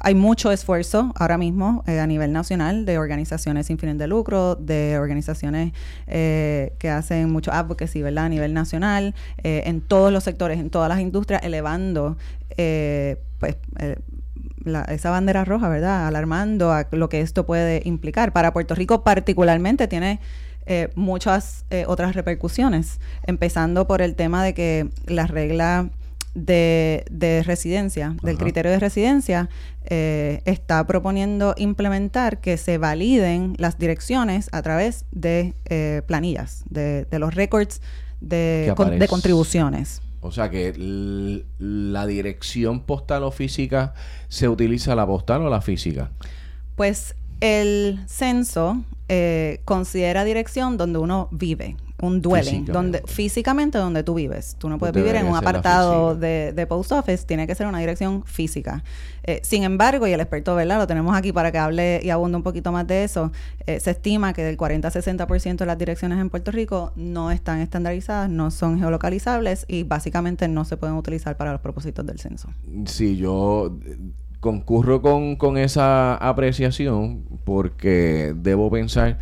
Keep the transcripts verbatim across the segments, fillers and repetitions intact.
hay mucho esfuerzo ahora mismo eh, a nivel nacional de organizaciones sin fines de lucro, de organizaciones eh, que hacen mucho advocacy, ¿verdad? A nivel nacional, eh, en todos los sectores, en todas las industrias, elevando eh, pues eh, la, esa bandera roja, ¿verdad? Alarmando a lo que esto puede implicar. Para Puerto Rico particularmente tiene eh, muchas eh, otras repercusiones, empezando por el tema de que la regla De, de residencia, del Ajá. criterio de residencia, eh, está proponiendo implementar que se validen las direcciones a través de eh, planillas, de, de los records de, con, de contribuciones. O sea que l- la dirección postal o física, ¿se utiliza la postal o la física? Pues el censo eh, considera dirección donde uno vive, un dwelling, Físicamente. donde físicamente donde tú vives. Tú no puedes Pues vivir en un debería ser la apartado física. de, de post office, tiene que ser una dirección física. Eh, sin embargo, y el experto, ¿verdad?, lo tenemos aquí para que hable y abunde un poquito más de eso, eh, se estima que del cuarenta a sesenta por ciento de las direcciones en Puerto Rico no están estandarizadas, no son geolocalizables y básicamente no se pueden utilizar para los propósitos del censo. Sí, yo eh, concurro con, con esa apreciación porque debo pensar,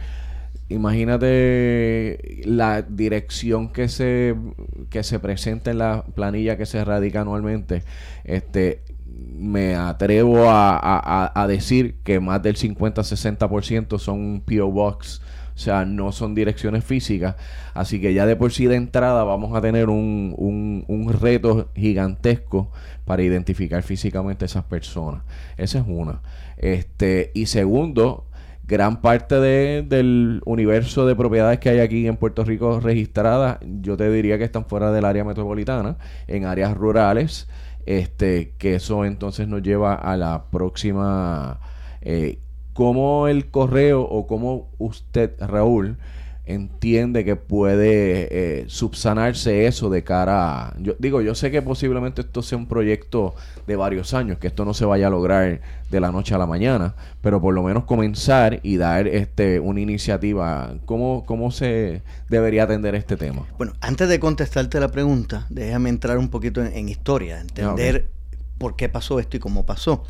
imagínate la dirección que se que se presenta en la planilla que se radica anualmente. Este, me atrevo a, a, a decir que más del cincuenta a sesenta por ciento son un P O Box. O sea, no son direcciones físicas. Así que ya de por sí de entrada vamos a tener un, un, un reto gigantesco para identificar físicamente a esas personas. Esa es una. Este, y segundo, gran parte de, del universo de propiedades que hay aquí en Puerto Rico registradas, yo te diría que están fuera del área metropolitana, en áreas rurales, este, que eso entonces nos lleva a la próxima, eh, cómo el correo o cómo usted, Raúl, entiende que puede eh, subsanarse eso de cara a... Yo digo, yo sé que posiblemente esto sea un proyecto de varios años, que esto no se vaya a lograr de la noche a la mañana, pero por lo menos comenzar y dar este una iniciativa. ¿Cómo, cómo se debería atender este tema? Bueno, antes de contestarte la pregunta, déjame entrar un poquito en, en historia, entender okay. por qué pasó esto y cómo pasó.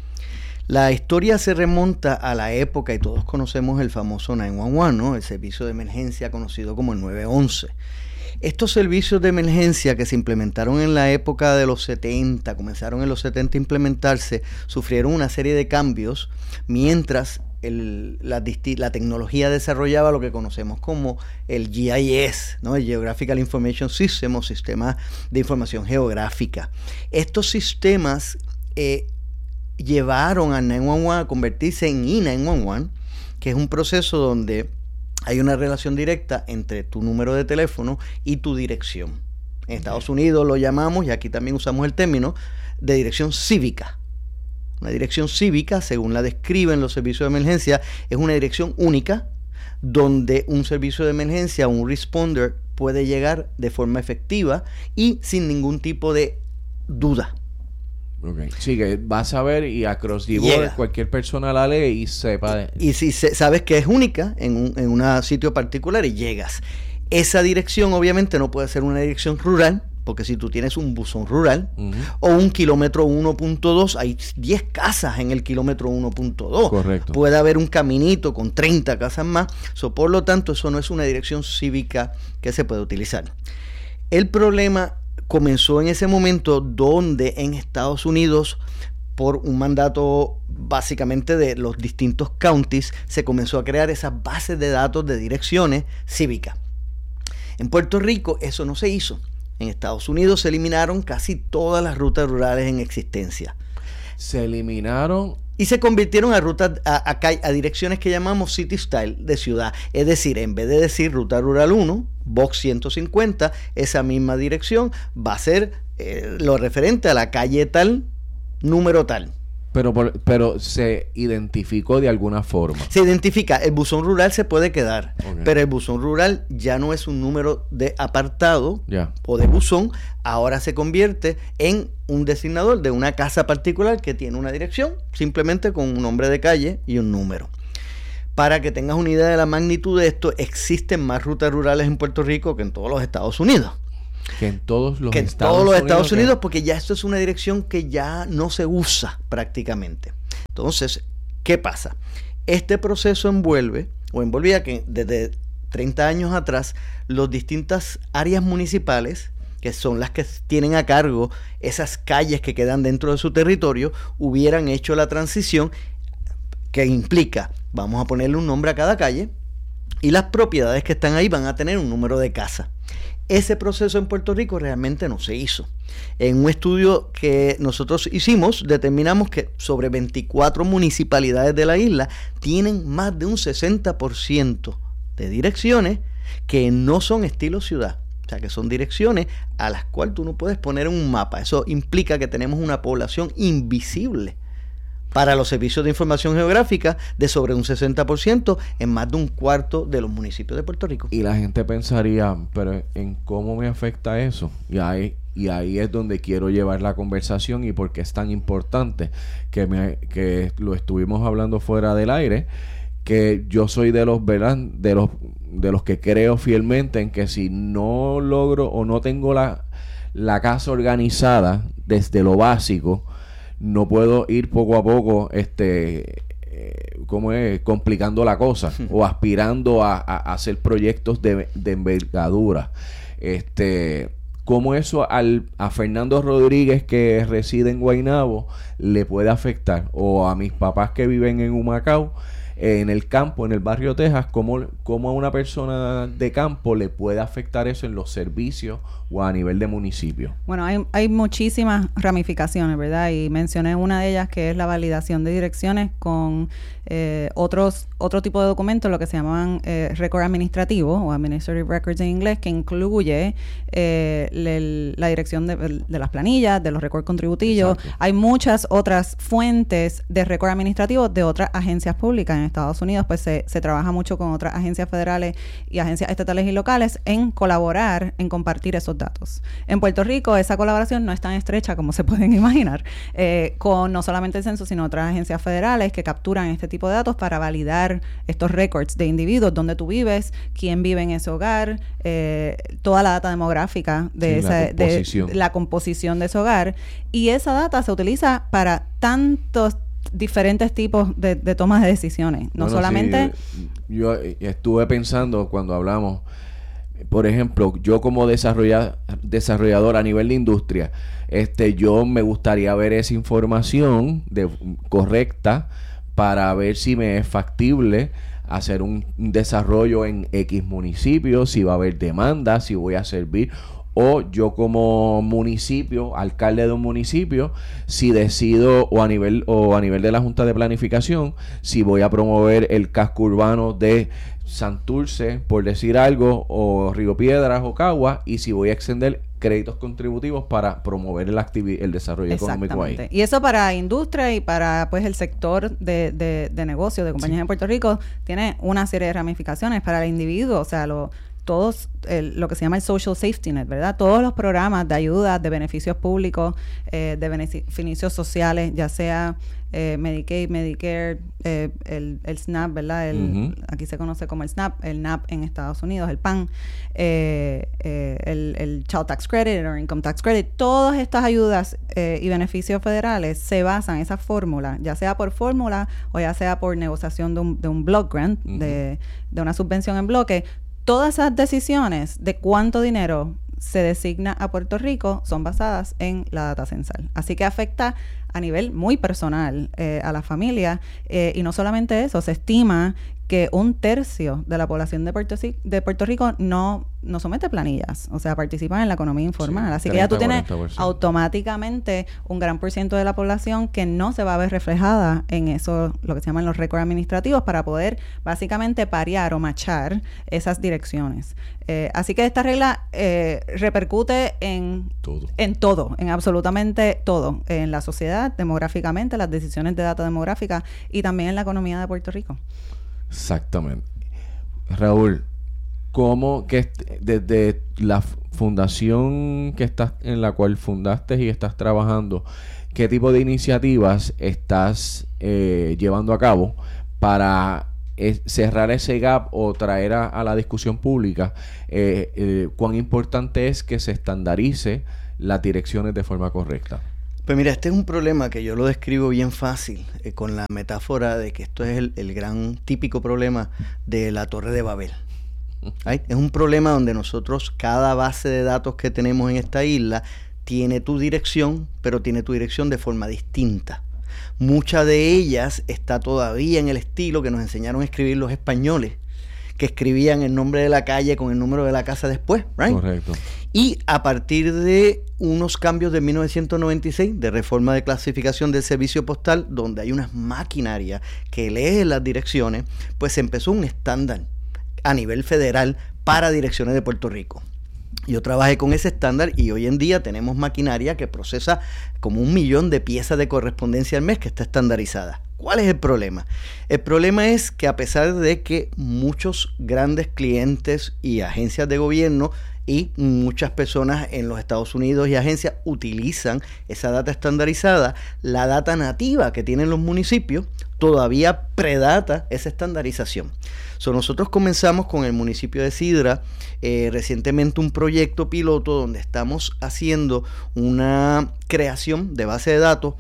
La historia se remonta a la época, y todos conocemos el famoso nueve uno uno, ¿no? El servicio de emergencia conocido como el nueve once. Estos servicios de emergencia que se implementaron en la época de los setenta, comenzaron en los setenta a implementarse, sufrieron una serie de cambios mientras el, la, la tecnología desarrollaba lo que conocemos como el G I S, ¿no? El Geographical Information System, o Sistema de Información Geográfica. Estos sistemas eh, llevaron a nueve uno uno a convertirse en I nueve uno uno, que es un proceso donde hay una relación directa entre tu número de teléfono y tu dirección. En Estados Unidos lo llamamos, y aquí también usamos el término, de dirección cívica. Una dirección cívica, según la describen los servicios de emergencia, es una dirección única donde un servicio de emergencia, un responder, puede llegar de forma efectiva y sin ningún tipo de duda. Okay. Sí, que vas a ver y across the board cualquier persona la lee y sepa. De... Y, y si se, sabes que es única en un en un sitio particular y llegas. Esa dirección obviamente no puede ser una dirección rural, porque si tú tienes un buzón rural uh-huh. o un kilómetro uno punto dos, hay diez casas en el kilómetro uno punto dos. Correcto. Puede haber un caminito con treinta casas más. So, por lo tanto, eso no es una dirección cívica que se puede utilizar. El problema comenzó en ese momento donde en Estados Unidos, por un mandato básicamente de los distintos counties, se comenzó a crear esas bases de datos de direcciones cívicas. En Puerto Rico eso no se hizo. En Estados Unidos se eliminaron casi todas las rutas rurales en existencia. Se eliminaron... Y se convirtieron a rutas, a, a, a direcciones que llamamos City Style de ciudad. Es decir, en vez de decir Ruta Rural uno, Box ciento cincuenta, esa misma dirección va a ser eh, lo referente a la calle tal, número tal. Pero, por, pero se identificó de alguna forma. Se identifica, el buzón rural se puede quedar, okay. pero el buzón rural ya no es un número de apartado yeah. o de buzón, ahora se convierte en un designador de una casa particular que tiene una dirección, simplemente con un nombre de calle y un número. Para que tengas una idea de la magnitud de esto, existen más rutas rurales en Puerto Rico que en todos los Estados Unidos. Que en todos los que en Estados todos los Unidos, Estados Unidos, que... porque ya esto es una dirección que ya no se usa prácticamente. Entonces, ¿qué pasa? Este proceso envuelve, o envolvía que desde treinta años atrás, las distintas áreas municipales, que son las que tienen a cargo esas calles que quedan dentro de su territorio, hubieran hecho la transición que implica, vamos a ponerle un nombre a cada calle, y las propiedades que están ahí van a tener un número de casa. Ese proceso en Puerto Rico realmente no se hizo. En un estudio que nosotros hicimos, determinamos que sobre veinticuatro municipalidades de la isla tienen más de un sesenta por ciento de direcciones que no son estilo ciudad. O sea, que son direcciones a las cuales tú no puedes poner un mapa. Eso implica que tenemos una población invisible para los servicios de información geográfica de sobre un sesenta por ciento en más de un cuarto de los municipios de Puerto Rico. Y la gente pensaría, pero ¿en cómo me afecta eso? Y ahí, y ahí es donde quiero llevar la conversación y por qué es tan importante que, me, que lo estuvimos hablando fuera del aire, que yo soy de los, ¿verdad? de los de los que creo fielmente en que si no logro o no tengo la, la casa organizada desde lo básico, no puedo ir poco a poco este eh, ¿cómo es? complicando la cosa o aspirando a, a, a hacer proyectos de, de envergadura. Este, ¿cómo eso al, a Fernando Rodríguez, que reside en Guaynabo, le puede afectar? O a mis papás que viven en Humacao, en el campo, en el barrio Texas, ¿cómo, cómo a una persona de campo le puede afectar eso en los servicios o a nivel de municipio? Bueno, hay, hay muchísimas ramificaciones, ¿verdad? Y mencioné una de ellas, que es la validación de direcciones con eh, otros otro tipo de documentos, lo que se llaman eh, récord administrativo o Administrative Records en inglés, que incluye eh, le, la dirección de, de las planillas, de los récords contributivos. Exacto. Hay muchas otras fuentes de récord administrativo de otras agencias públicas. En Estados Unidos, pues se, se trabaja mucho con otras agencias federales y agencias estatales y locales en colaborar, en compartir esos datos. En Puerto Rico, esa colaboración no es tan estrecha como se pueden imaginar, eh, con no solamente el censo, sino otras agencias federales que capturan este tipo de datos para validar estos récords de individuos, dónde tú vives, quién vive en ese hogar, eh, toda la data demográfica de, sí, esa, la composición. de la composición de ese hogar. Y esa data se utiliza para tantos diferentes tipos de, de tomas de decisiones. No bueno, solamente... Sí, yo estuve pensando cuando hablamos, por ejemplo, yo como desarrolla, desarrollador a nivel de industria, este, yo me gustaría ver esa información de, correcta para ver si me es factible hacer un, un desarrollo en X municipios, si va a haber demanda, si voy a servir, o yo como municipio, alcalde de un municipio, si decido o a nivel o a nivel de la Junta de Planificación, si voy a promover el casco urbano de Santurce, por decir algo, o Río Piedras o Caguas, y si voy a extender créditos contributivos para promover el, activi- el desarrollo económico ahí. Y eso para industria y para pues el sector de, de, de negocios, de compañías sí. en Puerto Rico, tiene una serie de ramificaciones para el individuo, o sea, lo todos el, lo que se llama el Social Safety Net, ¿verdad? Todos los programas de ayuda, de beneficios públicos, eh, de beneficios sociales, ya sea eh, Medicaid, Medicare, eh, el, el SNAP, ¿verdad? El, uh-huh. Aquí se conoce como el SNAP, el N A P en Estados Unidos, el P A N, eh, eh, el, el Child Tax Credit o Income Tax Credit. Todas estas ayudas eh, y beneficios federales se basan en esa fórmula, ya sea por fórmula o ya sea por negociación de un, de un block grant, uh-huh. de, de una subvención en bloque. Todas esas decisiones de cuánto dinero se designa a Puerto Rico son basadas en la data censal. Así que afecta a nivel muy personal eh, a la familia. Eh, y no solamente eso, se estima que un tercio de la población de Puerto, de Puerto Rico no, no somete planillas, o sea, participan en la economía informal. Sí, Así treinta, que ya tú tienes cuarenta por ciento automáticamente un gran por ciento de la población que no se va a ver reflejada en eso, lo que se llaman los récords administrativos, para poder básicamente parear o machar esas direcciones. Eh, así que esta regla eh, repercute en todo. en todo, en absolutamente todo, en la sociedad, demográficamente, las decisiones de data demográfica y también en la economía de Puerto Rico. Exactamente. Raúl, ¿cómo que desde la fundación que estás en la cual fundaste y estás trabajando, qué tipo de iniciativas estás eh, llevando a cabo para eh, cerrar ese gap o traer a, a la discusión pública eh, eh, cuán importante es que se estandarice las direcciones de forma correcta? Pues mira, este es un problema que yo lo describo bien fácil, eh, con la metáfora de que esto es el, el gran típico problema de la Torre de Babel. ¿Ay? Es un problema donde nosotros, cada base de datos que tenemos en esta isla, tiene tu dirección, pero tiene tu dirección de forma distinta. Mucha de ellas está todavía en el estilo que nos enseñaron a escribir los españoles, que escribían el nombre de la calle con el número de la casa después, ¿right? Correcto. Y a partir de unos cambios de mil novecientos noventa y seis, de reforma de clasificación del servicio postal, donde hay unas maquinarias que leen las direcciones, pues se empezó un estándar a nivel federal para direcciones de Puerto Rico. Yo trabajé con ese estándar y hoy en día tenemos maquinaria que procesa como un millón de piezas de correspondencia al mes que está estandarizada. ¿Cuál es el problema? El problema es que a pesar de que muchos grandes clientes y agencias de gobierno y muchas personas en los Estados Unidos y agencias utilizan esa data estandarizada, la data nativa que tienen los municipios todavía predata esa estandarización. So, nosotros comenzamos con el municipio de Sidra eh, recientemente un proyecto piloto donde estamos haciendo una creación de base de datos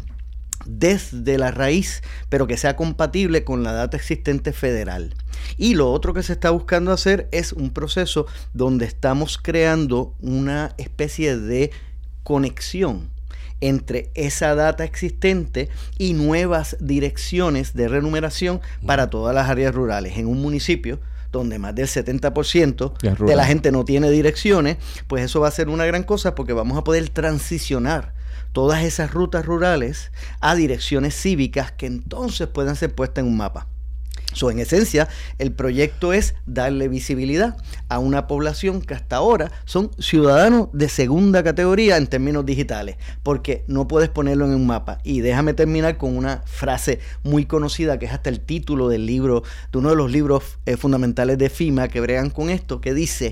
desde la raíz, pero que sea compatible con la data existente federal. Y lo otro que se está buscando hacer es un proceso donde estamos creando una especie de conexión entre esa data existente y nuevas direcciones de renumeración para todas las áreas rurales. En un municipio donde más del setenta por ciento de la gente no tiene direcciones, pues eso va a ser una gran cosa porque vamos a poder transicionar todas esas rutas rurales a direcciones cívicas que entonces puedan ser puestas en un mapa. So, en esencia, el proyecto es darle visibilidad a una población que hasta ahora son ciudadanos de segunda categoría en términos digitales, porque no puedes ponerlo en un mapa. Y déjame terminar con una frase muy conocida, que es hasta el título del libro, de uno de los libros eh, fundamentales de FEMA que bregan con esto, que dice: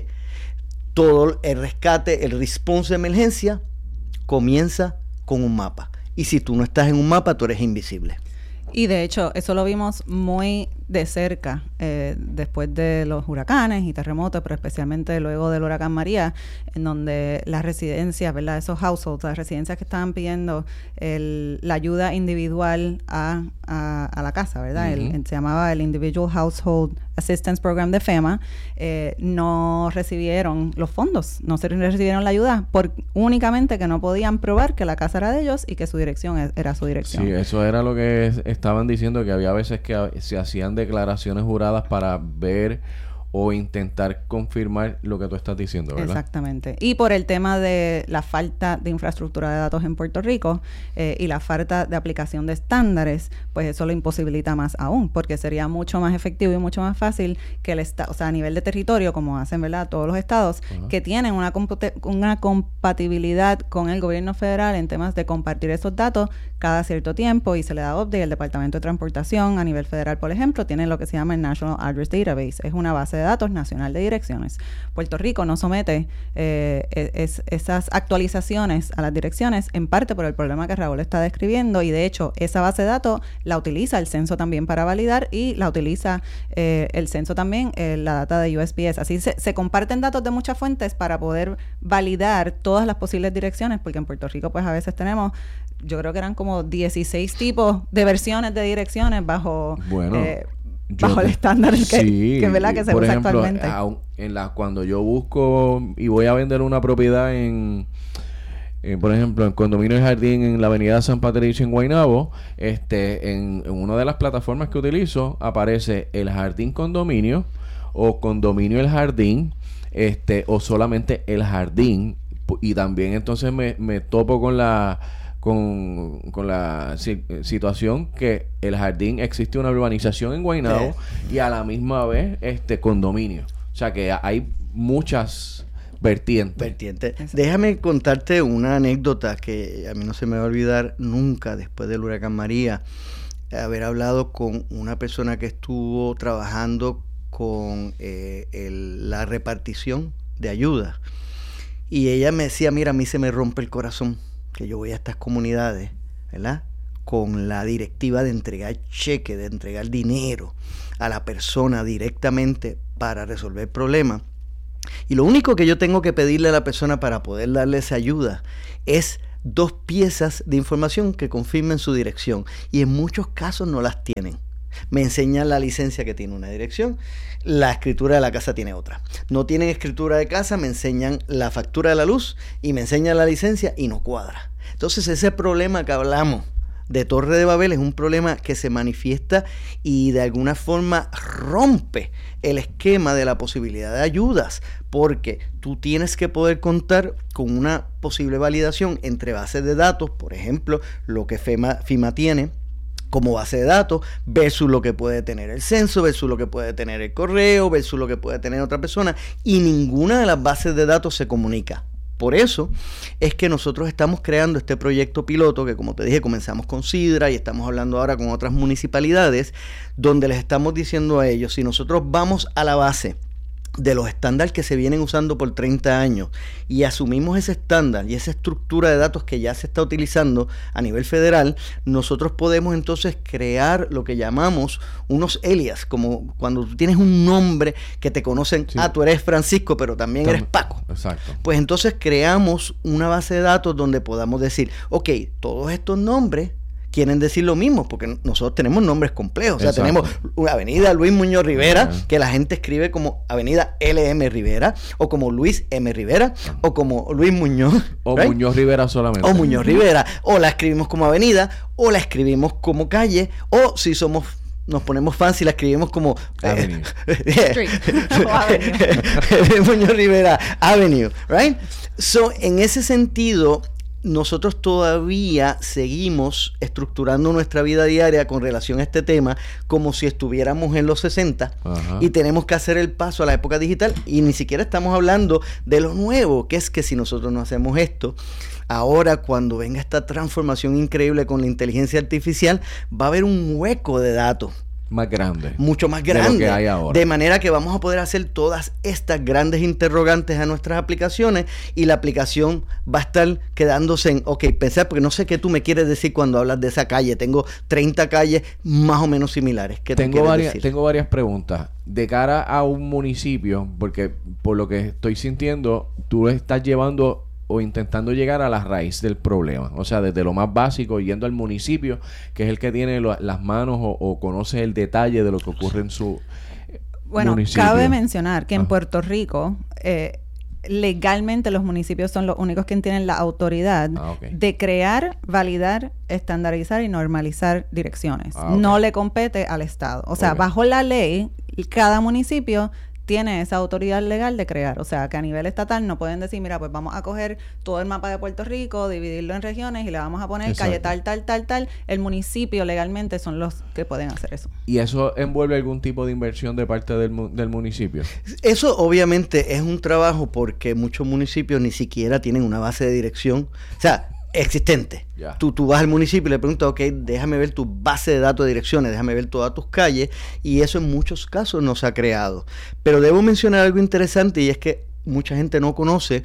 todo el rescate, el response de emergencia comienza con un mapa. Y si tú no estás en un mapa, tú eres invisible. Y de hecho, eso lo vimos muy de cerca eh, después de los huracanes y terremotos, pero especialmente luego del huracán María, en donde las residencias, ¿verdad? Esos households, las residencias que estaban pidiendo el, la ayuda individual a, a, a la casa, ¿verdad? Uh-huh. el, se llamaba el Individual Household Assistance Program de FEMA, eh, no recibieron los fondos, no se recibieron la ayuda, por únicamente que no podían probar que la casa era de ellos y que su dirección es, era su dirección. Sí, eso era lo que es, estaban diciendo, que había veces que se hacían declaraciones juradas para ver o intentar confirmar lo que tú estás diciendo, ¿verdad? Exactamente. Y por el tema de la falta de infraestructura de datos en Puerto Rico eh, y la falta de aplicación de estándares, pues eso lo imposibilita más aún, porque sería mucho más efectivo y mucho más fácil que el estado, o sea, a nivel de territorio, como hacen, ¿verdad?, todos los estados, uh-huh, que tienen una, compute- una compatibilidad con el gobierno federal en temas de compartir esos datos cada cierto tiempo y se le da update. El Departamento de Transportación a nivel federal, por ejemplo, tiene lo que se llama el National Address Database. Es una base de datos nacional de direcciones. Puerto Rico no somete eh, es, esas actualizaciones a las direcciones, en parte por el problema que Raúl está describiendo, y de hecho esa base de datos la utiliza el censo también para validar, y la utiliza eh, el censo también, eh, la data de U S P S. Así se, se comparten datos de muchas fuentes para poder validar todas las posibles direcciones, porque en Puerto Rico pues a veces tenemos, yo creo que eran como dieciséis tipos de versiones de direcciones bajo... Bueno. Eh, bajo yo, el estándar que, sí, que, ¿verdad?, que se por usa ejemplo, actualmente. En la, cuando yo busco y voy a vender una propiedad en, en por ejemplo, en Condominio El Jardín en la avenida San Patricio en Guaynabo, este, en, en una de las plataformas que utilizo aparece El Jardín Condominio o Condominio El Jardín, este, o solamente El Jardín, y también entonces me, me topo con la Con, con la si, situación que El Jardín existe una urbanización en Guaynabo sí, y a la misma vez este condominio. O sea que hay muchas vertientes. Vertientes. Déjame contarte una anécdota que a mí no se me va a olvidar nunca después del huracán María. Haber hablado con una persona que estuvo trabajando con eh, el, la repartición de ayuda. Y ella me decía, mira, a mí se me rompe el corazón que yo voy a estas comunidades, ¿verdad?, con la directiva de entregar cheque, de entregar dinero a la persona directamente para resolver problemas. Y lo único que yo tengo que pedirle a la persona para poder darle esa ayuda es dos piezas de información que confirmen su dirección, y en muchos casos no las tienen. Me enseñan la licencia que tiene una dirección, la escritura de la casa tiene otra. No tienen escritura de casa, me enseñan la factura de la luz y me enseñan la licencia y no cuadra. Entonces ese problema que hablamos de Torre de Babel es un problema que se manifiesta y de alguna forma rompe el esquema de la posibilidad de ayudas, porque tú tienes que poder contar con una posible validación entre bases de datos, por ejemplo, lo que FEMA, FEMA tiene como base de datos, versus lo que puede tener el censo, versus lo que puede tener el correo, versus lo que puede tener otra persona, y ninguna de las bases de datos se comunica. Por eso es que nosotros estamos creando este proyecto piloto que, como te dije, comenzamos con Sidra y estamos hablando ahora con otras municipalidades, donde les estamos diciendo a ellos, si nosotros vamos a la base de los estándares que se vienen usando por treinta años y asumimos ese estándar y esa estructura de datos que ya se está utilizando a nivel federal, nosotros podemos entonces crear lo que llamamos unos alias, como cuando tú tienes un nombre que te conocen, sí. ah, tú eres Francisco, pero también Tam- eres Paco. Exacto. Pues entonces creamos una base de datos donde podamos decir, ok, todos estos nombres quieren decir lo mismo, porque nosotros tenemos nombres complejos. O sea, Exacto. tenemos una avenida Luis Muñoz Rivera, uh-huh. que la gente escribe como avenida L M Rivera, o como Luis M Rivera, uh-huh. o como Luis Muñoz. O right? Muñoz Rivera solamente. O Muñoz Rivera. O la escribimos como avenida, o la escribimos como calle, o si somos... nos ponemos fancy, la escribimos como Avenue. Street. Muñoz Rivera Avenue, right? So, en ese sentido, nosotros todavía seguimos estructurando nuestra vida diaria con relación a este tema como si estuviéramos en los sesenta. Ajá. Y tenemos que hacer el paso a la época digital, y ni siquiera estamos hablando de lo nuevo, que es que si nosotros no hacemos esto, ahora cuando venga esta transformación increíble con la inteligencia artificial, va a haber un hueco de datos más grande. Mucho más grande. De lo que hay ahora. De manera que vamos a poder hacer todas estas grandes interrogantes a nuestras aplicaciones, y la aplicación va a estar quedándose en, ok, pensar, porque no sé qué tú me quieres decir cuando hablas de esa calle. Tengo treinta calles más o menos similares. ¿Qué tengo, varias, decir? tengo varias preguntas. De cara a un municipio, porque por lo que estoy sintiendo, tú estás llevando o intentando llegar a la raíz del problema, o sea, desde lo más básico, yendo al municipio, que es el que tiene lo, las manos o, o conoce el detalle de lo que ocurre en su bueno, municipio. Cabe mencionar que en Ajá. Puerto Rico eh, legalmente los municipios son los únicos que tienen la autoridad ah, okay. de crear, validar, estandarizar y normalizar direcciones. Ah, okay. No le compete al Estado. O sea, okay. bajo la ley, cada municipio tiene esa autoridad legal de crear. O sea, que a nivel estatal no pueden decir, mira, pues vamos a coger todo el mapa de Puerto Rico, dividirlo en regiones y le vamos a poner Exacto. calle tal, tal, tal, tal. El municipio legalmente son los que pueden hacer eso. ¿Y eso envuelve algún tipo de inversión de parte del, mu- del municipio? Eso obviamente es un trabajo, porque muchos municipios ni siquiera tienen una base de dirección. O sea, existente. Yeah. Tú, tú vas al municipio y le preguntas, ok, déjame ver tu base de datos de direcciones, déjame ver todas tus calles, y eso en muchos casos no se ha creado. Pero debo mencionar algo interesante, y es que mucha gente no conoce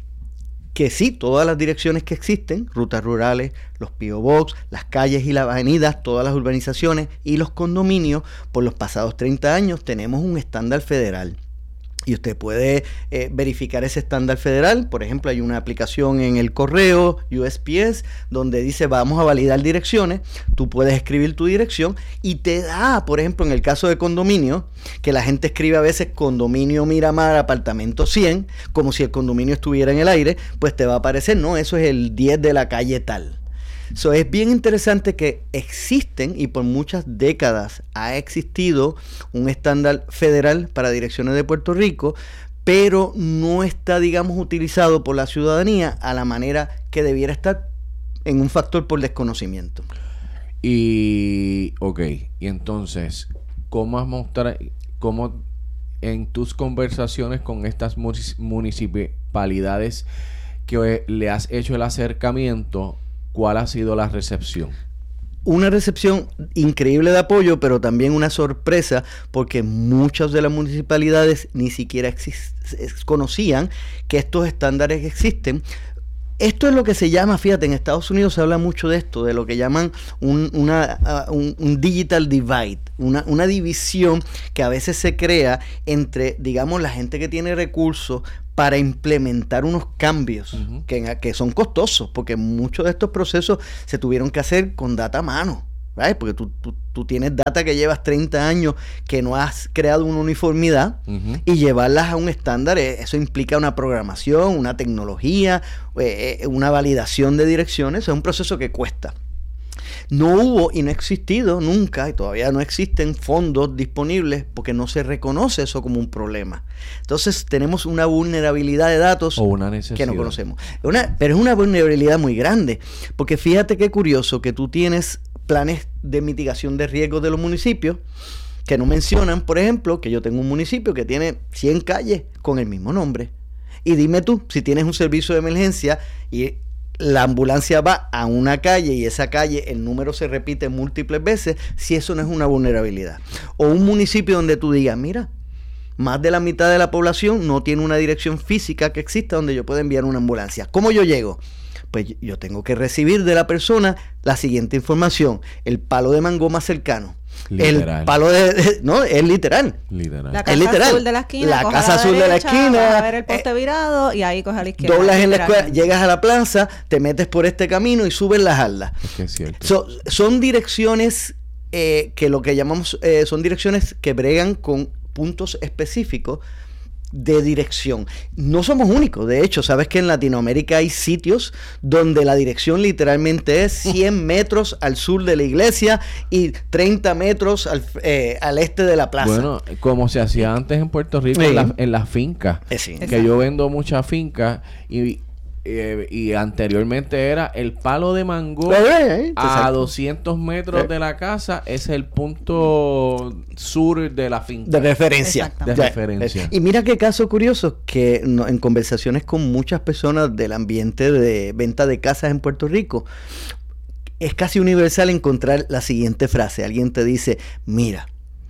que sí, todas las direcciones que existen, rutas rurales, los P O Box, las calles y las avenidas, todas las urbanizaciones y los condominios, por los pasados treinta años tenemos un estándar federal. Y usted puede eh, verificar ese estándar federal. Por ejemplo, hay una aplicación en el correo U S P S donde dice vamos a validar direcciones. Tú puedes escribir tu dirección y te da, por ejemplo, en el caso de condominio, que la gente escribe a veces condominio Miramar, apartamento cien, como si el condominio estuviera en el aire, pues te va a aparecer, no, eso es el diez de la calle tal. So, es bien interesante que existen, y por muchas décadas ha existido un estándar federal para direcciones de Puerto Rico, pero no está, digamos, utilizado por la ciudadanía a la manera que debiera estar, en un factor por desconocimiento. Y, ok, y entonces, ¿cómo has mostrado, cómo en tus conversaciones con estas municipalidades que le has hecho el acercamiento, cuál ha sido la recepción? Una recepción increíble de apoyo, pero también una sorpresa, porque muchas de las municipalidades ni siquiera exist- conocían que estos estándares existen. Esto es lo que se llama, fíjate, en Estados Unidos se habla mucho de esto, de lo que llaman un, una, uh, un, un digital divide, una, una división que a veces se crea entre, digamos, la gente que tiene recursos para implementar unos cambios uh-huh. que, que son costosos, porque muchos de estos procesos se tuvieron que hacer con data a mano. ¿Right? Porque tú, tú, tú tienes data que llevas treinta años que no has creado una uniformidad uh-huh. y llevarlas a un estándar, eso implica una programación, una tecnología, eh, una validación de direcciones, es un proceso que cuesta. No hubo y no ha existido nunca, y todavía no existen fondos disponibles porque no se reconoce eso como un problema. Entonces tenemos una vulnerabilidad de datos o una necesidad que no conocemos. Una, pero es una vulnerabilidad muy grande, porque fíjate qué curioso que tú tienes planes de mitigación de riesgos de los municipios que no mencionan, por ejemplo, que yo tengo un municipio que tiene cien calles con el mismo nombre. Y dime tú, si tienes un servicio de emergencia y la ambulancia va a una calle y esa calle el número se repite múltiples veces, si eso no es una vulnerabilidad. O un municipio donde tú digas, mira, más de la mitad de la población no tiene una dirección física que exista donde yo pueda enviar una ambulancia. ¿Cómo yo llego? Pues yo tengo que recibir de la persona la siguiente información: el palo de mango más cercano. Literal. El palo de, de... No, es literal. Literal. La casa es literal. azul de la esquina. La casa azul de la esquina. Vas a ver el poste eh, virado y ahí coges a la izquierda. Doblas en la escuela, llegas a la plaza, te metes por este camino y subes las aldas. Es que es cierto. So, son direcciones eh, que lo que llamamos, eh, son direcciones que bregan con puntos específicos de dirección. No somos únicos, de hecho, sabes que en Latinoamérica hay sitios donde la dirección literalmente es cien metros al sur de la iglesia y treinta metros al, eh, al este de la plaza. Bueno, como se hacía antes en Puerto Rico, sí. en, la, en las fincas, eh, sí. que Exacto. yo vendo muchas fincas y Eh, y anteriormente era el palo de mango eh, a doscientos metros eh. de la casa, es el punto sur de la finca de referencia, de ya, referencia. Y mira qué caso curioso que no, en conversaciones con muchas personas del ambiente de venta de casas en Puerto Rico es casi universal encontrar la siguiente frase. Alguien te dice, mira,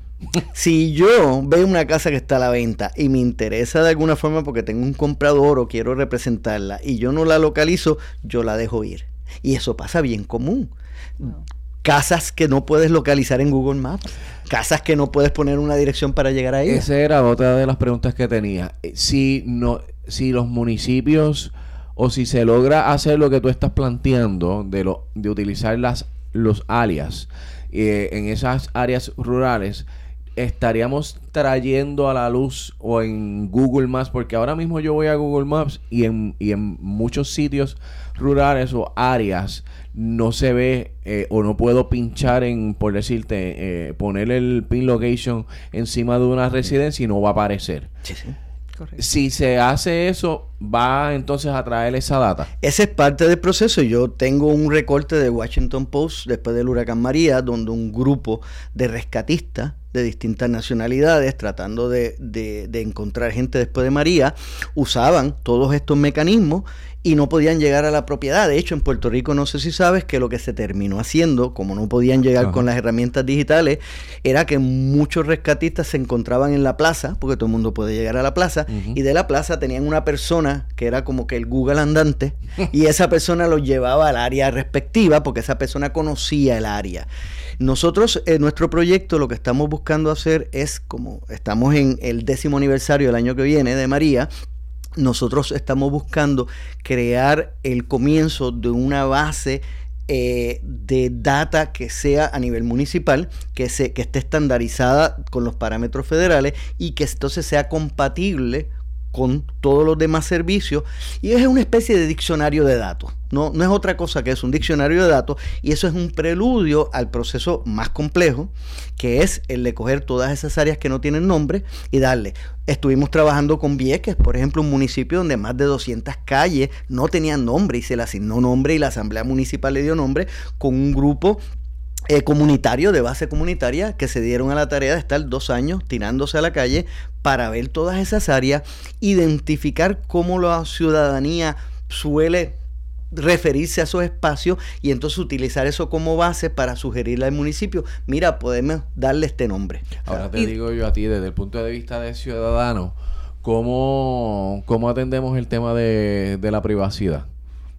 si yo veo una casa que está a la venta y me interesa de alguna forma porque tengo un comprador o quiero representarla y yo no la localizo, yo la dejo ir. Y eso pasa bien común. Wow. Casas que no puedes localizar en Google Maps, casas que no puedes poner una dirección para llegar a ella. Esa era otra de las preguntas que tenía. Si no, si los municipios o si se logra hacer lo que tú estás planteando de lo de utilizar las los alias eh, en esas áreas rurales, estaríamos trayendo a la luz o en Google Maps, porque ahora mismo yo voy a Google Maps y en, y en muchos sitios rurales o áreas no se ve eh, o no puedo pinchar en, por decirte, eh, poner el pin location encima de una residencia y no va a aparecer. Sí, sí. Correcto. Si se hace eso, va entonces a traer esa data. Ese es parte del proceso. Yo tengo un recorte de Washington Post después del huracán María, donde un grupo de rescatistas de distintas nacionalidades, tratando de, de, de encontrar gente después de María, usaban todos estos mecanismos y no podían llegar a la propiedad. De hecho, en Puerto Rico, no sé si sabes que lo que se terminó haciendo, como no podían llegar Ajá. con las herramientas digitales, era que muchos rescatistas se encontraban en la plaza, porque todo el mundo puede llegar a la plaza, uh-huh. y de la plaza tenían una persona que era como que el Google andante, y esa persona los llevaba al área respectiva, porque esa persona conocía el área. Nosotros, en nuestro proyecto, lo que estamos buscando hacer es, como estamos en el décimo aniversario del año que viene de María, nosotros estamos buscando crear el comienzo de una base eh, de data que sea a nivel municipal, que, se, que esté estandarizada con los parámetros federales y que entonces sea compatible con todos los demás servicios, y es una especie de diccionario de datos. No, no es otra cosa que es un diccionario de datos, y eso es un preludio al proceso más complejo, que es el de coger todas esas áreas que no tienen nombre y darle. Estuvimos trabajando con Vieques, por ejemplo, un municipio donde más de doscientas calles no tenían nombre y se le asignó nombre y la asamblea municipal le dio nombre, con un grupo Eh, comunitario, de base comunitaria, que se dieron a la tarea de estar dos años tirándose a la calle para ver todas esas áreas, identificar cómo la ciudadanía suele referirse a esos espacios y entonces utilizar eso como base para sugerirle al municipio, mira, podemos darle este nombre. Ahora te y, digo yo a ti, desde el punto de vista de ciudadano, ¿cómo, cómo atendemos el tema de, de la privacidad?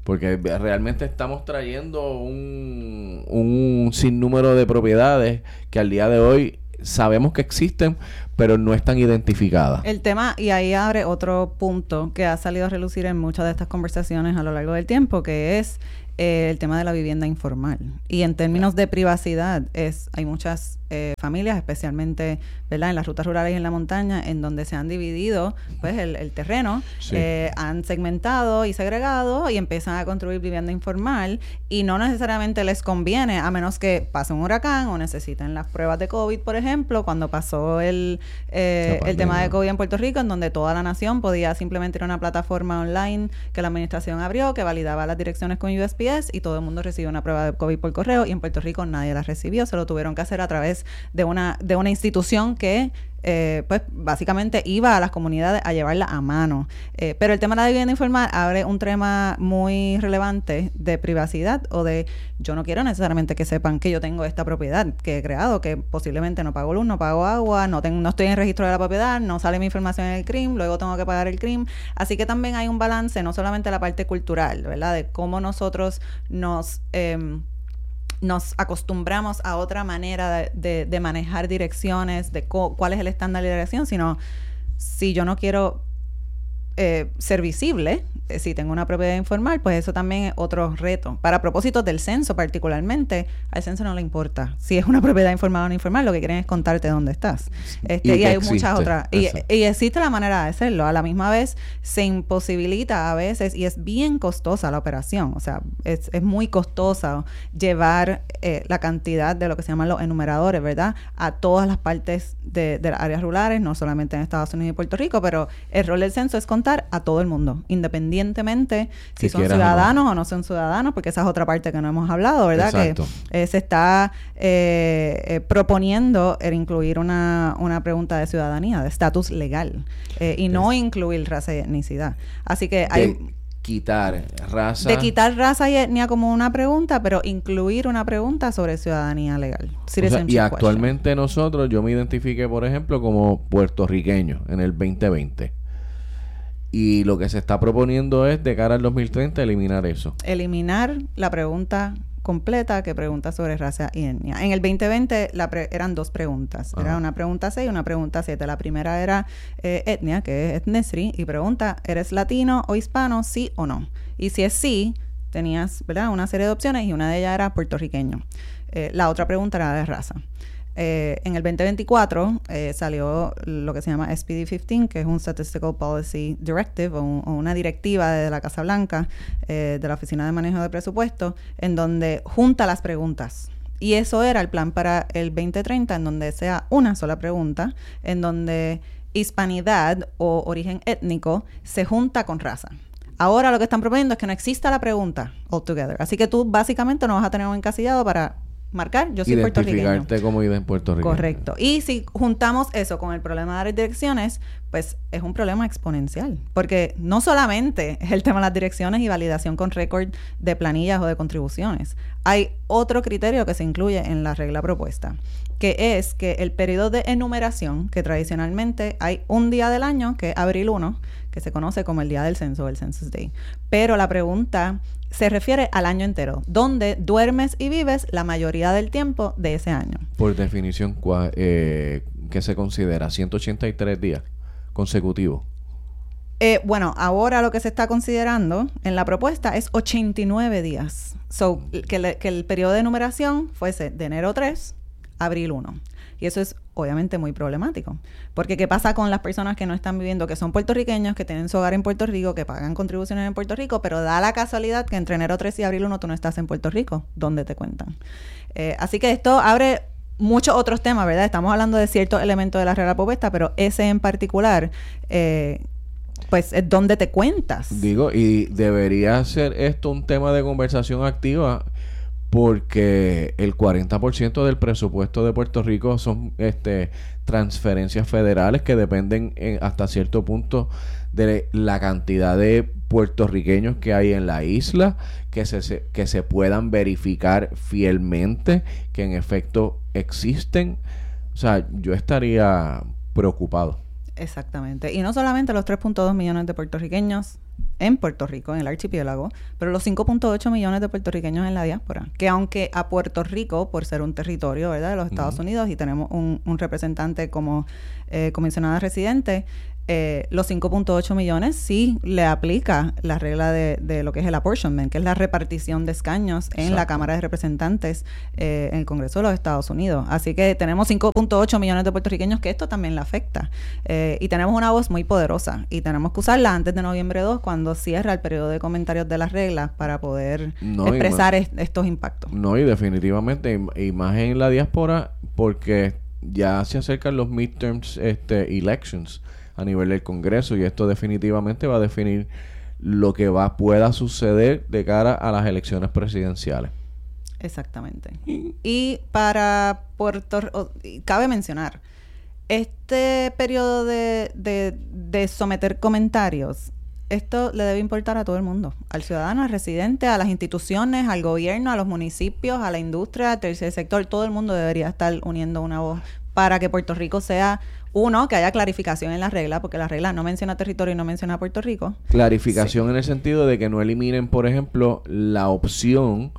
Porque realmente estamos trayendo un, un sinnúmero de propiedades que al día de hoy sabemos que existen, pero no están identificadas. El tema, y ahí abre otro punto que ha salido a relucir en muchas de estas conversaciones a lo largo del tiempo, que es eh, el tema de la vivienda informal. Y en términos de privacidad, es hay muchas eh, familias, especialmente, ¿verdad?, en las rutas rurales y en la montaña, en donde se han dividido pues el, el terreno, sí. eh, han segmentado y segregado y empiezan a construir vivienda informal, y no necesariamente les conviene, a menos que pase un huracán o necesiten las pruebas de COVID, por ejemplo, cuando pasó el, eh, el tema de COVID en Puerto Rico, en donde toda la nación podía simplemente ir a una plataforma online que la administración abrió, que validaba las direcciones con U S P S, y todo el mundo recibió una prueba de COVID por correo, y en Puerto Rico nadie la recibió, se lo tuvieron que hacer a través de una, de una institución que Eh, pues básicamente iba a las comunidades a llevarla a mano. Eh, pero el tema de la vivienda informal abre un tema muy relevante de privacidad, o de yo no quiero necesariamente que sepan que yo tengo esta propiedad que he creado, que posiblemente no pago luz, no pago agua, no, tengo, no estoy en el registro de la propiedad, no sale mi información en el C R I M, luego tengo que pagar el C R I M. Así que también hay un balance, no solamente la parte cultural, ¿verdad?, de cómo nosotros nos... Eh, nos acostumbramos a otra manera de, de, de manejar direcciones, de co- cuál es el estándar de dirección, sino si yo no quiero eh, ser visible, eh, si tengo una propiedad informal, pues eso también es otro reto. Para propósitos del censo particularmente, al censo no le importa si es una propiedad informal o no informal, lo que quieren es contarte dónde estás. Este, y, y hay existe, muchas otras. Y, y existe la manera de hacerlo. A la misma vez se imposibilita a veces, y es bien costosa la operación. O sea, es, es muy costosa llevar eh, la cantidad de lo que se llaman los enumeradores, ¿verdad?, a todas las partes de, de las áreas rurales, no solamente en Estados Unidos y Puerto Rico, pero el rol del censo es contar a todo el mundo, independientemente si son ciudadanos o no. o no son ciudadanos, porque esa es otra parte que no hemos hablado, ¿verdad? Exacto. Que eh, se está eh, eh, proponiendo el incluir una, una pregunta de ciudadanía, de estatus legal, eh, y no incluir raza y etnicidad. Así que hay... De quitar raza... De quitar raza y etnia como una pregunta, pero incluir una pregunta sobre ciudadanía legal. O sea, y actualmente question. Nosotros, yo me identifiqué, por ejemplo, como puertorriqueño en el veinte veinte. Y lo que se está proponiendo es, de cara al dos mil treinta, eliminar eso. Eliminar la pregunta completa que pregunta sobre raza y etnia. En el veinte veinte la pre- eran dos preguntas. Ajá. Era una pregunta seis y una pregunta siete. La primera era eh, etnia, que es ethnicity, y pregunta, ¿eres latino o hispano, sí o no? Y si es sí, tenías, ¿verdad?, una serie de opciones, y una de ellas era puertorriqueño. Eh, la otra pregunta era de raza. Eh, en el veinte veinticuatro eh, salió lo que se llama S P D quince, que es un Statistical Policy Directive, o, un, o una directiva de la Casa Blanca, eh, de la Oficina de Manejo de Presupuesto, en donde junta las preguntas. Y eso era el plan para el veinte treinta, en donde sea una sola pregunta, en donde hispanidad o origen étnico se junta con raza. Ahora lo que están proponiendo es que no exista la pregunta altogether. Así que tú básicamente no vas a tener un encasillado para marcar, yo soy puertorriqueño. Identificarte como en Puerto Rico. Correcto. Y si juntamos eso con el problema de las direcciones, pues es un problema exponencial. Porque no solamente es el tema de las direcciones y validación con récord de planillas o de contribuciones. Hay otro criterio que se incluye en la regla propuesta, que es que el periodo de enumeración, que tradicionalmente hay un día del año, que es abril primero, que se conoce como el día del censo, el Census Day. Pero la pregunta se refiere al año entero, donde duermes y vives la mayoría del tiempo de ese año. Por definición, eh, ¿qué se considera? ciento ochenta y tres días consecutivos. Eh, bueno, ahora lo que se está considerando en la propuesta es ochenta y nueve días. So, que, le, que el periodo de numeración fuese de enero tres a abril primero. Y eso es obviamente muy problemático. Porque ¿qué pasa con las personas que no están viviendo, que son puertorriqueños, que tienen su hogar en Puerto Rico, que pagan contribuciones en Puerto Rico, pero da la casualidad que entre enero tres y abril primero tú no estás en Puerto Rico? ¿Dónde te cuentan? Eh, así que esto abre muchos otros temas, ¿verdad? Estamos hablando de ciertos elementos de la regla propuesta, pero ese en particular, eh, pues es donde te cuentas. Digo, y debería ser esto un tema de conversación activa, porque el cuarenta por ciento del presupuesto de Puerto Rico son este transferencias federales que dependen en, hasta cierto punto de la cantidad de puertorriqueños que hay en la isla, que se, se, que se puedan verificar fielmente que en efecto existen. O sea, yo estaría preocupado. Exactamente. Y no solamente los tres punto dos millones de puertorriqueños en Puerto Rico, en el archipiélago, pero los cinco punto ocho millones de puertorriqueños en la diáspora, que aunque a Puerto Rico, por ser un territorio, ¿verdad?, de los Estados uh-huh. Unidos, y tenemos un, un representante como eh, comisionada residente, eh, los cinco punto ocho millones sí le aplica la regla de, de lo que es el apportionment, que es la repartición de escaños en Exacto. la Cámara de Representantes eh, en el Congreso de los Estados Unidos. Así que tenemos cinco punto ocho millones de puertorriqueños que esto también le afecta. Eh, y tenemos una voz muy poderosa y tenemos que usarla antes de noviembre dos, cuando cierra el periodo de comentarios de las reglas, para poder no, expresar más, est- estos impactos. No, y definitivamente, y, y más en la diáspora, porque ya se acercan los midterms este, elections a nivel del Congreso, y esto definitivamente va a definir lo que va pueda suceder de cara a las elecciones presidenciales. Exactamente. Y para Puerto Rico, cabe mencionar, este periodo de, de, de someter comentarios, esto le debe importar a todo el mundo, al ciudadano, al residente, a las instituciones, al gobierno, a los municipios, a la industria, al tercer sector. Todo el mundo debería estar uniendo una voz para que Puerto Rico sea, uno, que haya clarificación en las reglas, porque la regla no menciona territorio y no menciona Puerto Rico. Clarificación sí. en el sentido de que no eliminen, por ejemplo, la opción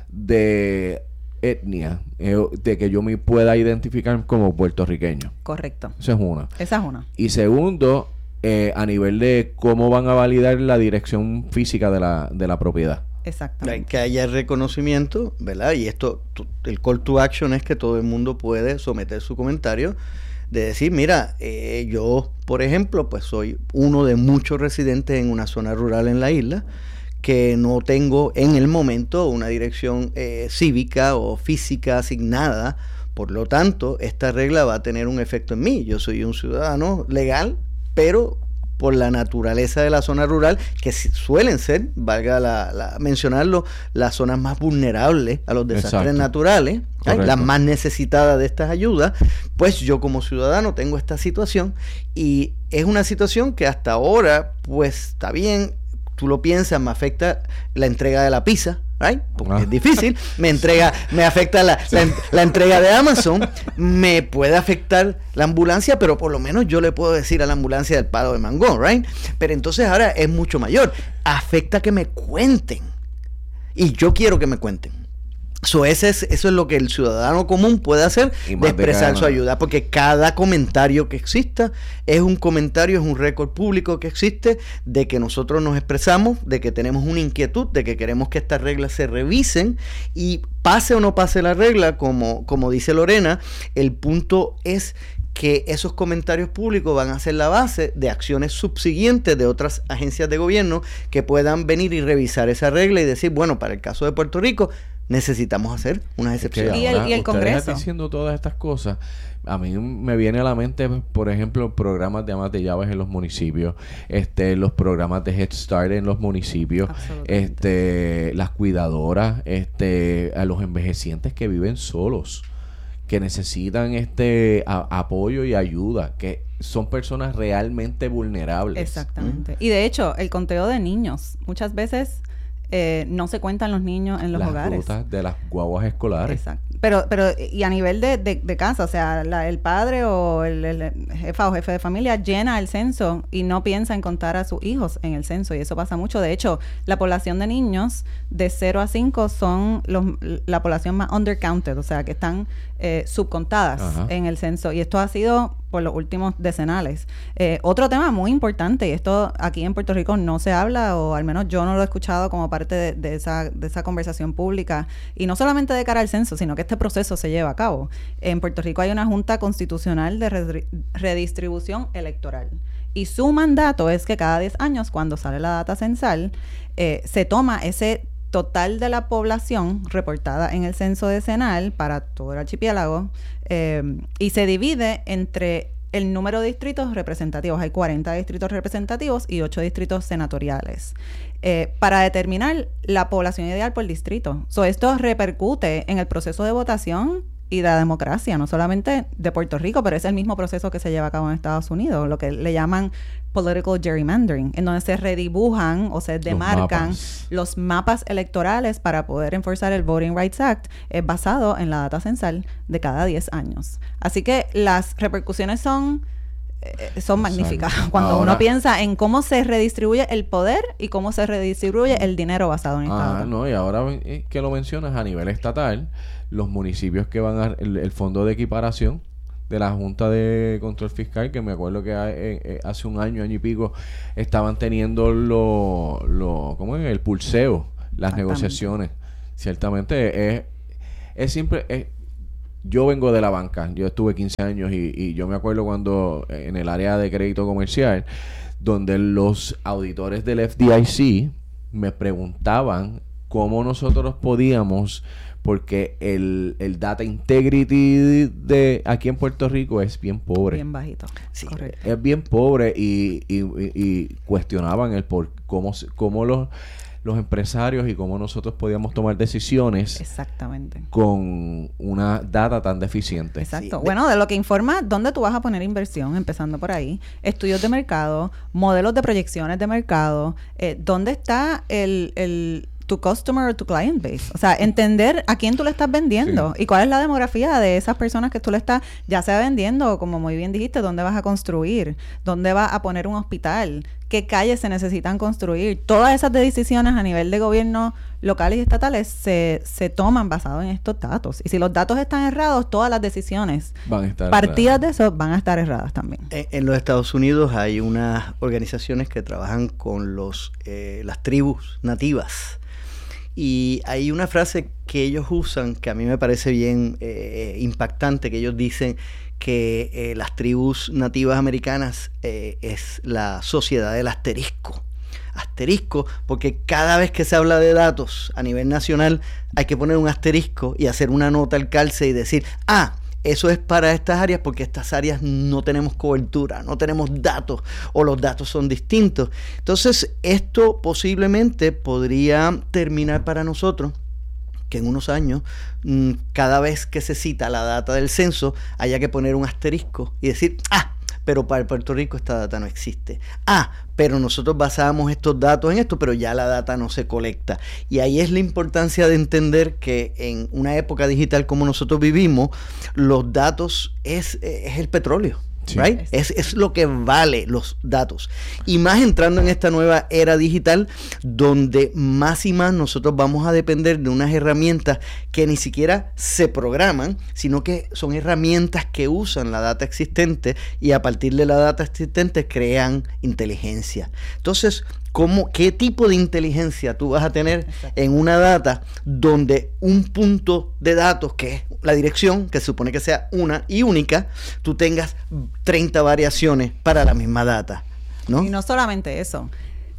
de etnia, eh, de que yo me pueda identificar como puertorriqueño. Correcto. Esa es una. Esa es una. Y segundo, eh, a nivel de cómo van a validar la dirección física de la, de la propiedad. Exactamente. Que haya reconocimiento, ¿verdad? Y esto, tu, el call to action es que todo el mundo puede someter su comentario de decir, mira, eh, yo, por ejemplo, pues soy uno de muchos residentes en una zona rural en la isla, que no tengo en el momento una dirección eh, cívica o física asignada. Por lo tanto, esta regla va a tener un efecto en mí. Yo soy un ciudadano legal, pero por la naturaleza de la zona rural, que suelen ser, valga la, la, mencionarlo, las zonas más vulnerables a los desastres Exacto. naturales, ¿eh? las más necesitadas de estas ayudas, pues yo como ciudadano tengo esta situación, y es una situación que hasta ahora, pues está bien, tú lo piensas, me afecta la entrega de la pizza, ¿right? Porque ah. es difícil, me entrega, me afecta la, la, la entrega de Amazon, me puede afectar la ambulancia, pero por lo menos yo le puedo decir a la ambulancia del Palo de Mango, ¿right? Pero entonces ahora es mucho mayor, afecta que me cuenten, y yo quiero que me cuenten. So, ese es, eso es lo que el ciudadano común puede hacer, de expresar de su ayuda, porque cada comentario que exista es un comentario, es un récord público que existe de que nosotros nos expresamos, de que tenemos una inquietud, de que queremos que estas reglas se revisen, y pase o no pase la regla, como, como dice Lorena, el punto es que esos comentarios públicos van a ser la base de acciones subsiguientes de otras agencias de gobierno que puedan venir y revisar esa regla y decir, bueno, para el caso de Puerto Rico necesitamos hacer unas excepciones. Y el, y el Congreso. Diciendo todas estas cosas, a mí me viene a la mente, por ejemplo, programas de amas de llaves en los municipios, este, los programas de Head Start en los municipios, este, las cuidadoras, este, a los envejecientes que viven solos, que necesitan este a, apoyo y ayuda, que son personas realmente vulnerables. Exactamente. ¿Mm? Y de hecho, el conteo de niños, muchas veces Eh, no se cuentan los niños en los las hogares. Las rutas de las guaguas escolares. Exacto. Pero, pero y a nivel de, de, de casa, o sea, la, el padre o el, el jefa o jefe de familia llena el censo y no piensa en contar a sus hijos en el censo, y eso pasa mucho. De hecho, la población de niños de cero a cinco son los, la población más undercounted, o sea, que están eh, subcontadas Ajá. en el censo, y esto ha sido por los últimos decenales. Eh, otro tema muy importante, y esto aquí en Puerto Rico no se habla, o al menos yo no lo he escuchado como parte de, de, esa, de esa conversación pública, y no solamente de cara al censo, sino que este proceso se lleva a cabo. En Puerto Rico hay una Junta Constitucional de Redri- Redistribución Electoral, y su mandato es que cada diez años, cuando sale la data censal, eh, se toma ese total de la población reportada en el censo decenal para todo el archipiélago, eh, y se divide entre el número de distritos representativos. Hay cuarenta distritos representativos y ocho distritos senatoriales, eh, para determinar la población ideal por distrito. So, esto repercute en el proceso de votación y de la democracia, no solamente de Puerto Rico, pero es el mismo proceso que se lleva a cabo en Estados Unidos, lo que le llaman political gerrymandering, en donde se redibujan o se demarcan los mapas, los mapas electorales para poder enforzar el Voting Rights Act, eh, basado en la data censal de cada diez años. Así que las repercusiones son eh, son magníficas. Exacto. Cuando Ahora, uno piensa en cómo se redistribuye el poder y cómo se redistribuye el dinero basado en esta Ah, data. no, y ahora eh, que lo mencionas a nivel estatal, los municipios que van a el, el fondo de equiparación de la Junta de Control Fiscal, que me acuerdo que hay, eh, eh, hace un año, año y pico, estaban teniendo lo, lo ¿cómo es? El pulseo, las negociaciones. Ciertamente es, es siempre, es, yo vengo de la banca, yo estuve quince años y, y yo me acuerdo cuando en el área de crédito comercial, donde los auditores del F D I C me preguntaban cómo nosotros podíamos, porque el, el data integrity de aquí en Puerto Rico es bien pobre. Bien bajito. Sí. Correcto. Es bien pobre y, y, y, y cuestionaban el por cómo, cómo los, los empresarios y cómo nosotros podíamos tomar decisiones Exactamente. con una data tan deficiente. Exacto. Sí. Bueno, de lo que informa dónde tú vas a poner inversión, empezando por ahí, estudios de mercado, modelos de proyecciones de mercado, eh, dónde está el, el tu customer o tu client base. O sea, entender a quién tú le estás vendiendo Sí. y cuál es la demografía de esas personas que tú le estás, ya sea vendiendo, o como muy bien dijiste, dónde vas a construir, dónde vas a poner un hospital, qué calles se necesitan construir. Todas esas decisiones a nivel de gobierno locales y estatales se, se toman basado en estos datos. Y si los datos están errados, todas las decisiones Van a estar partidas de eso van a estar erradas también. En, en los Estados Unidos hay unas organizaciones que trabajan con los eh, las tribus nativas. Y hay una frase que ellos usan que a mí me parece bien eh, impactante, que ellos dicen que eh, las tribus nativas americanas eh, es la sociedad del asterisco. Asterisco, porque cada vez que se habla de datos a nivel nacional hay que poner un asterisco y hacer una nota al calce y decir, ah, eso es para estas áreas porque estas áreas no tenemos cobertura, no tenemos datos o los datos son distintos. Entonces, esto posiblemente podría terminar para nosotros que en unos años, mmm, cada vez que se cita la data del censo, haya que poner un asterisco y decir, ah, pero para Puerto Rico esta data no existe. Ah, pero nosotros basamos estos datos en esto, pero ya la data no se colecta. Y ahí es la importancia de entender que en una época digital como nosotros vivimos, los datos es, es el petróleo. Sí. Right? Es, es lo que vale los datos. Y más entrando en esta nueva era digital, donde más y más nosotros vamos a depender de unas herramientas que ni siquiera se programan, sino que son herramientas que usan la data existente y a partir de la data existente crean inteligencia. Entonces, ¿cómo, qué tipo de inteligencia tú vas a tener en una data donde un punto de datos, que es la dirección, que se supone que sea una y única, tú tengas treinta variaciones para la misma data, ¿no? Y no solamente eso.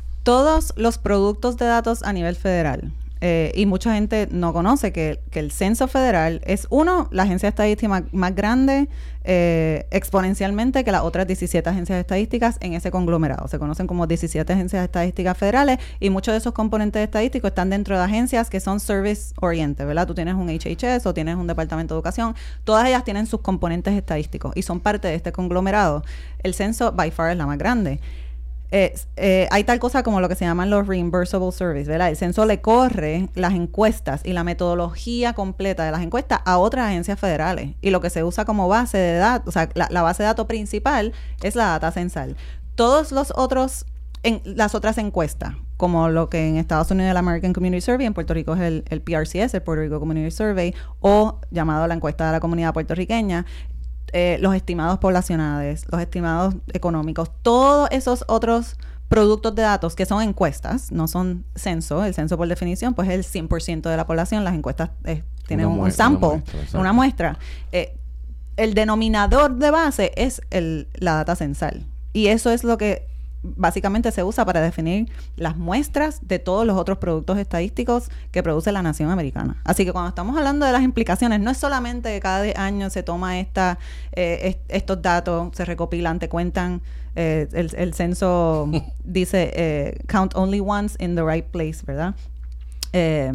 Todos los productos de datos a nivel federal, eh, y mucha gente no conoce que, que el censo federal es, uno, la agencia estadística más, más grande eh, exponencialmente que las otras diecisiete agencias estadísticas en ese conglomerado. Se conocen como diecisiete agencias estadísticas federales y muchos de esos componentes estadísticos están dentro de agencias que son service oriented, ¿verdad? Tú tienes un H H S o tienes un departamento de educación. Todas ellas tienen sus componentes estadísticos y son parte de este conglomerado. El censo, by far, es la más grande. Eh, eh, hay tal cosa como lo que se llaman los reimbursable surveys, ¿verdad? El censo le corre las encuestas y la metodología completa de las encuestas a otras agencias federales y lo que se usa como base de datos, o sea, la, la base de datos principal es la data censal. Todos los otros, en, las otras encuestas, como lo que en Estados Unidos es el American Community Survey, en Puerto Rico es el, el P R C S, el Puerto Rico Community Survey, o llamado la encuesta de la comunidad puertorriqueña, Eh, los estimados poblacionales, los estimados económicos, todos esos otros productos de datos que son encuestas, no son censo. El censo, por definición, pues es el cien por ciento de la población. Las encuestas eh, tienen un, un sample, una muestra. Una muestra. Eh, el denominador de base es el, la data censal. Y eso es lo que básicamente se usa para definir las muestras de todos los otros productos estadísticos que produce la nación americana. Así que cuando estamos hablando de las implicaciones, no es solamente que cada año se toma esta, eh, est- estos datos, se recopilan, te cuentan, eh, el, el censo dice eh, count only once in the right place, ¿verdad? Eh,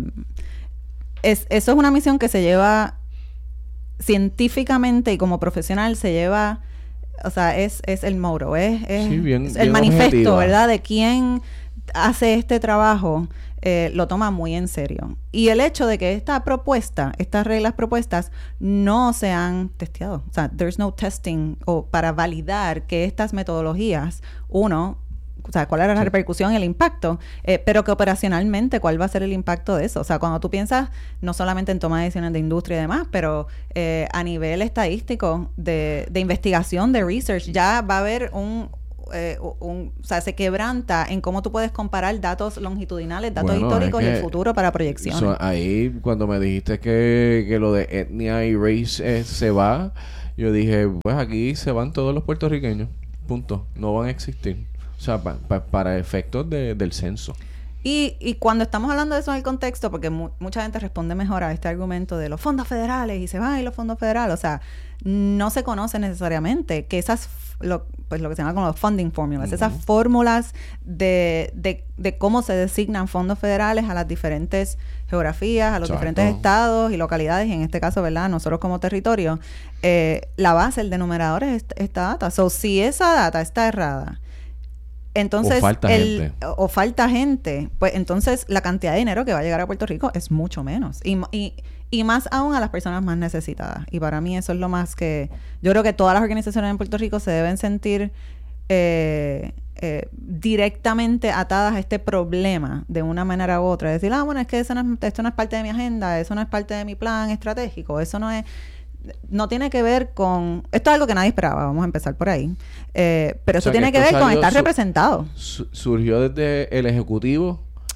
es, eso es una misión que se lleva científicamente y como profesional se lleva. O sea, es, es el motto, es, es, sí, bien, es bien el manifiesto, objetiva. ¿verdad? De quién hace este trabajo eh, lo toma muy en serio. Y el hecho de que esta propuesta, estas reglas propuestas, no se han testeado. O sea, there's no testing o para validar que estas metodologías, uno, o sea, cuál era la sí. repercusión y el impacto, eh, pero que operacionalmente, cuál va a ser el impacto de eso. O sea, cuando tú piensas no solamente en toma de decisiones de industria y demás, pero eh, a nivel estadístico, de, de investigación, de research, ya va a haber un... Eh, un, o sea, se quebranta en cómo tú puedes comparar datos longitudinales, datos bueno, históricos es que, y el futuro para proyecciones. So, ahí, cuando me dijiste que, que lo de etnia y race eh, se va, yo dije, pues aquí se van todos los puertorriqueños. Punto. No van a existir. O sea, pa, pa, para efectos de, del censo. Y, y cuando estamos hablando de eso en el contexto, porque mu- mucha gente responde mejor a este argumento de los fondos federales y se van y los fondos federales, o sea, no se conoce necesariamente que esas, lo, pues lo que se llama como los funding formulas, uh-huh. esas fórmulas de, de, de cómo se designan fondos federales a las diferentes geografías, a los Exacto. diferentes estados y localidades, y en este caso, ¿verdad?, nosotros como territorio, eh, la base, el denominador es esta, esta data. So, si esa data está errada, entonces, o falta el, gente. O falta gente, pues entonces la cantidad de dinero que va a llegar a Puerto Rico es mucho menos. Y, y, y más aún a las personas más necesitadas. Y para mí eso es lo más que... Yo creo que todas las organizaciones en Puerto Rico se deben sentir eh, eh, directamente atadas a este problema de una manera u otra. Decir, ah, bueno, es que eso no es, esto no es parte de mi agenda, eso no es parte de mi plan estratégico, eso no es... No tiene que ver con... Esto es algo que nadie esperaba, vamos a empezar por ahí. Eh, pero eso o sea, tiene que, que ver con estar su, representado. Su, ¿Surgió desde el Ejecutivo?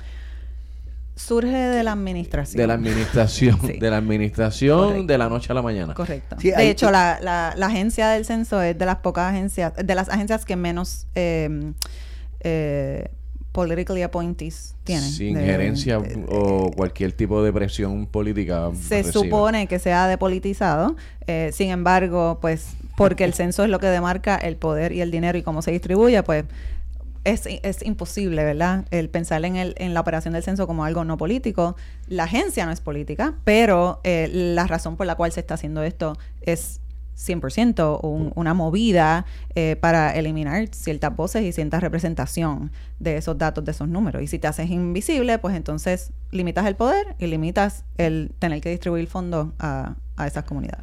Surge de la administración. De la administración. sí. De la administración Correcto. De la noche a la mañana. Correcto. Sí, de hay, hecho, la, la, la agencia del censo es de las pocas agencias, de las agencias que menos... Eh, eh, politically appointees tienen. Sin de, injerencia de, de, o cualquier tipo de presión política. Se recibe. Supone que sea depolitizado. Eh, sin embargo, pues, porque el censo es lo que demarca el poder y el dinero y cómo se distribuye, pues, es, es imposible, ¿verdad?, el pensar en, el, en la operación del censo como algo no político. La agencia no es política, pero eh, la razón por la cual se está haciendo esto es cien por ciento un, una movida eh, para eliminar ciertas voces y cierta representación de esos datos, de esos números. Y si te haces invisible, pues entonces limitas el poder y limitas el tener que distribuir fondos a, a esas comunidades.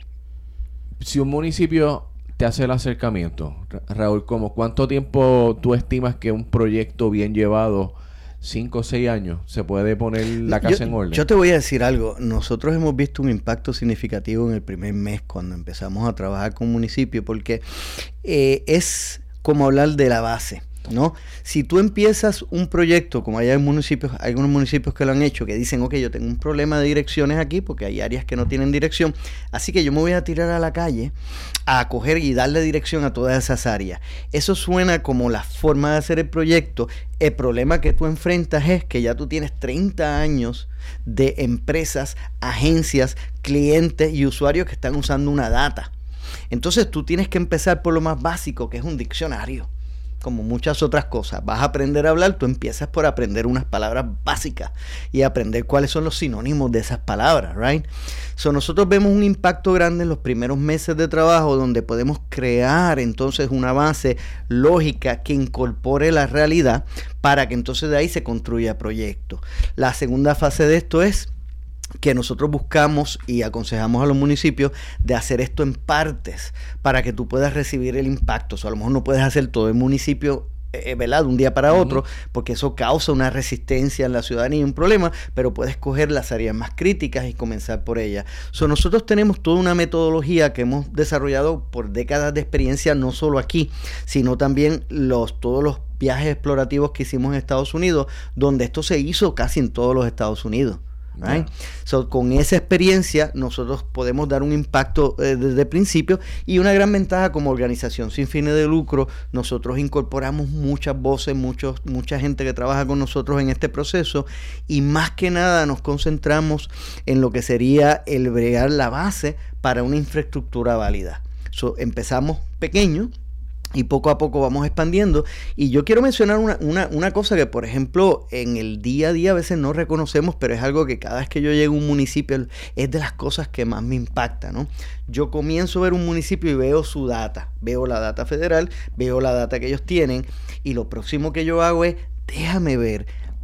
Si un municipio te hace el acercamiento, Raúl, ¿cómo cuánto tiempo tú estimas que un proyecto bien llevado, cinco o seis años, se puede poner la casa yo, en orden? Yo te voy a decir algo. Nosotros hemos visto un impacto significativo en el primer mes cuando empezamos a trabajar con municipios, porque eh, es como hablar de la base, ¿no? Si tú empiezas un proyecto, como hay municipios, hay algunos municipios que lo han hecho, que dicen, ok, yo tengo un problema de direcciones aquí, porque hay áreas que no tienen dirección, así que yo me voy a tirar a la calle a coger y darle dirección a todas esas áreas. Eso suena como la forma de hacer el proyecto. El problema que tú enfrentas es que ya tú tienes treinta años de empresas, agencias, clientes y usuarios que están usando una data. Entonces tú tienes que empezar por lo más básico, que es un diccionario. Como muchas otras cosas, vas a aprender a hablar, tú empiezas por aprender unas palabras básicas y aprender cuáles son los sinónimos de esas palabras, right? So, nosotros vemos un impacto grande en los primeros meses de trabajo, donde podemos crear entonces una base lógica que incorpore la realidad para que entonces de ahí se construya proyectos. La segunda fase de esto es que nosotros buscamos y aconsejamos a los municipios de hacer esto en partes para que tú puedas recibir el impacto. O sea, a lo mejor no puedes hacer todo el municipio, eh, ¿verdad?, de un día para otro, uh-huh. porque eso causa una resistencia en la ciudadanía y un problema, pero puedes coger las áreas más críticas y comenzar por ellas. So, nosotros tenemos toda una metodología que hemos desarrollado por décadas de experiencia, no solo aquí, sino también los todos los viajes explorativos que hicimos en Estados Unidos, donde esto se hizo casi en todos los Estados Unidos. Right? Yeah. So, con esa experiencia nosotros podemos dar un impacto eh, desde el principio, y una gran ventaja como organización sin fines de lucro, nosotros incorporamos muchas voces, muchos, mucha gente que trabaja con nosotros en este proceso, y más que nada nos concentramos en lo que sería el bregar la base para una infraestructura válida. So, empezamos pequeño y poco a poco vamos expandiendo. Y yo quiero mencionar una, una, una cosa que, por ejemplo, en el día a día a veces no reconocemos, pero es algo que cada vez que yo llego a un municipio es de las cosas que más me impacta, ¿no? Yo comienzo a ver un municipio y veo su data, veo la data federal, veo la data que ellos tienen, y lo próximo que yo hago es, déjame ver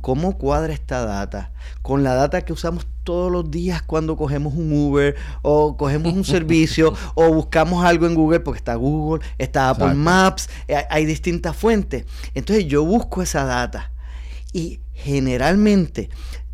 ¿cómo cuadra esta data con la data que usamos todos los días cuando cogemos un Uber o cogemos un servicio o buscamos algo en Google? Porque está Google, está Apple Exacto. Maps, hay, hay distintas fuentes. Entonces yo busco esa data y generalmente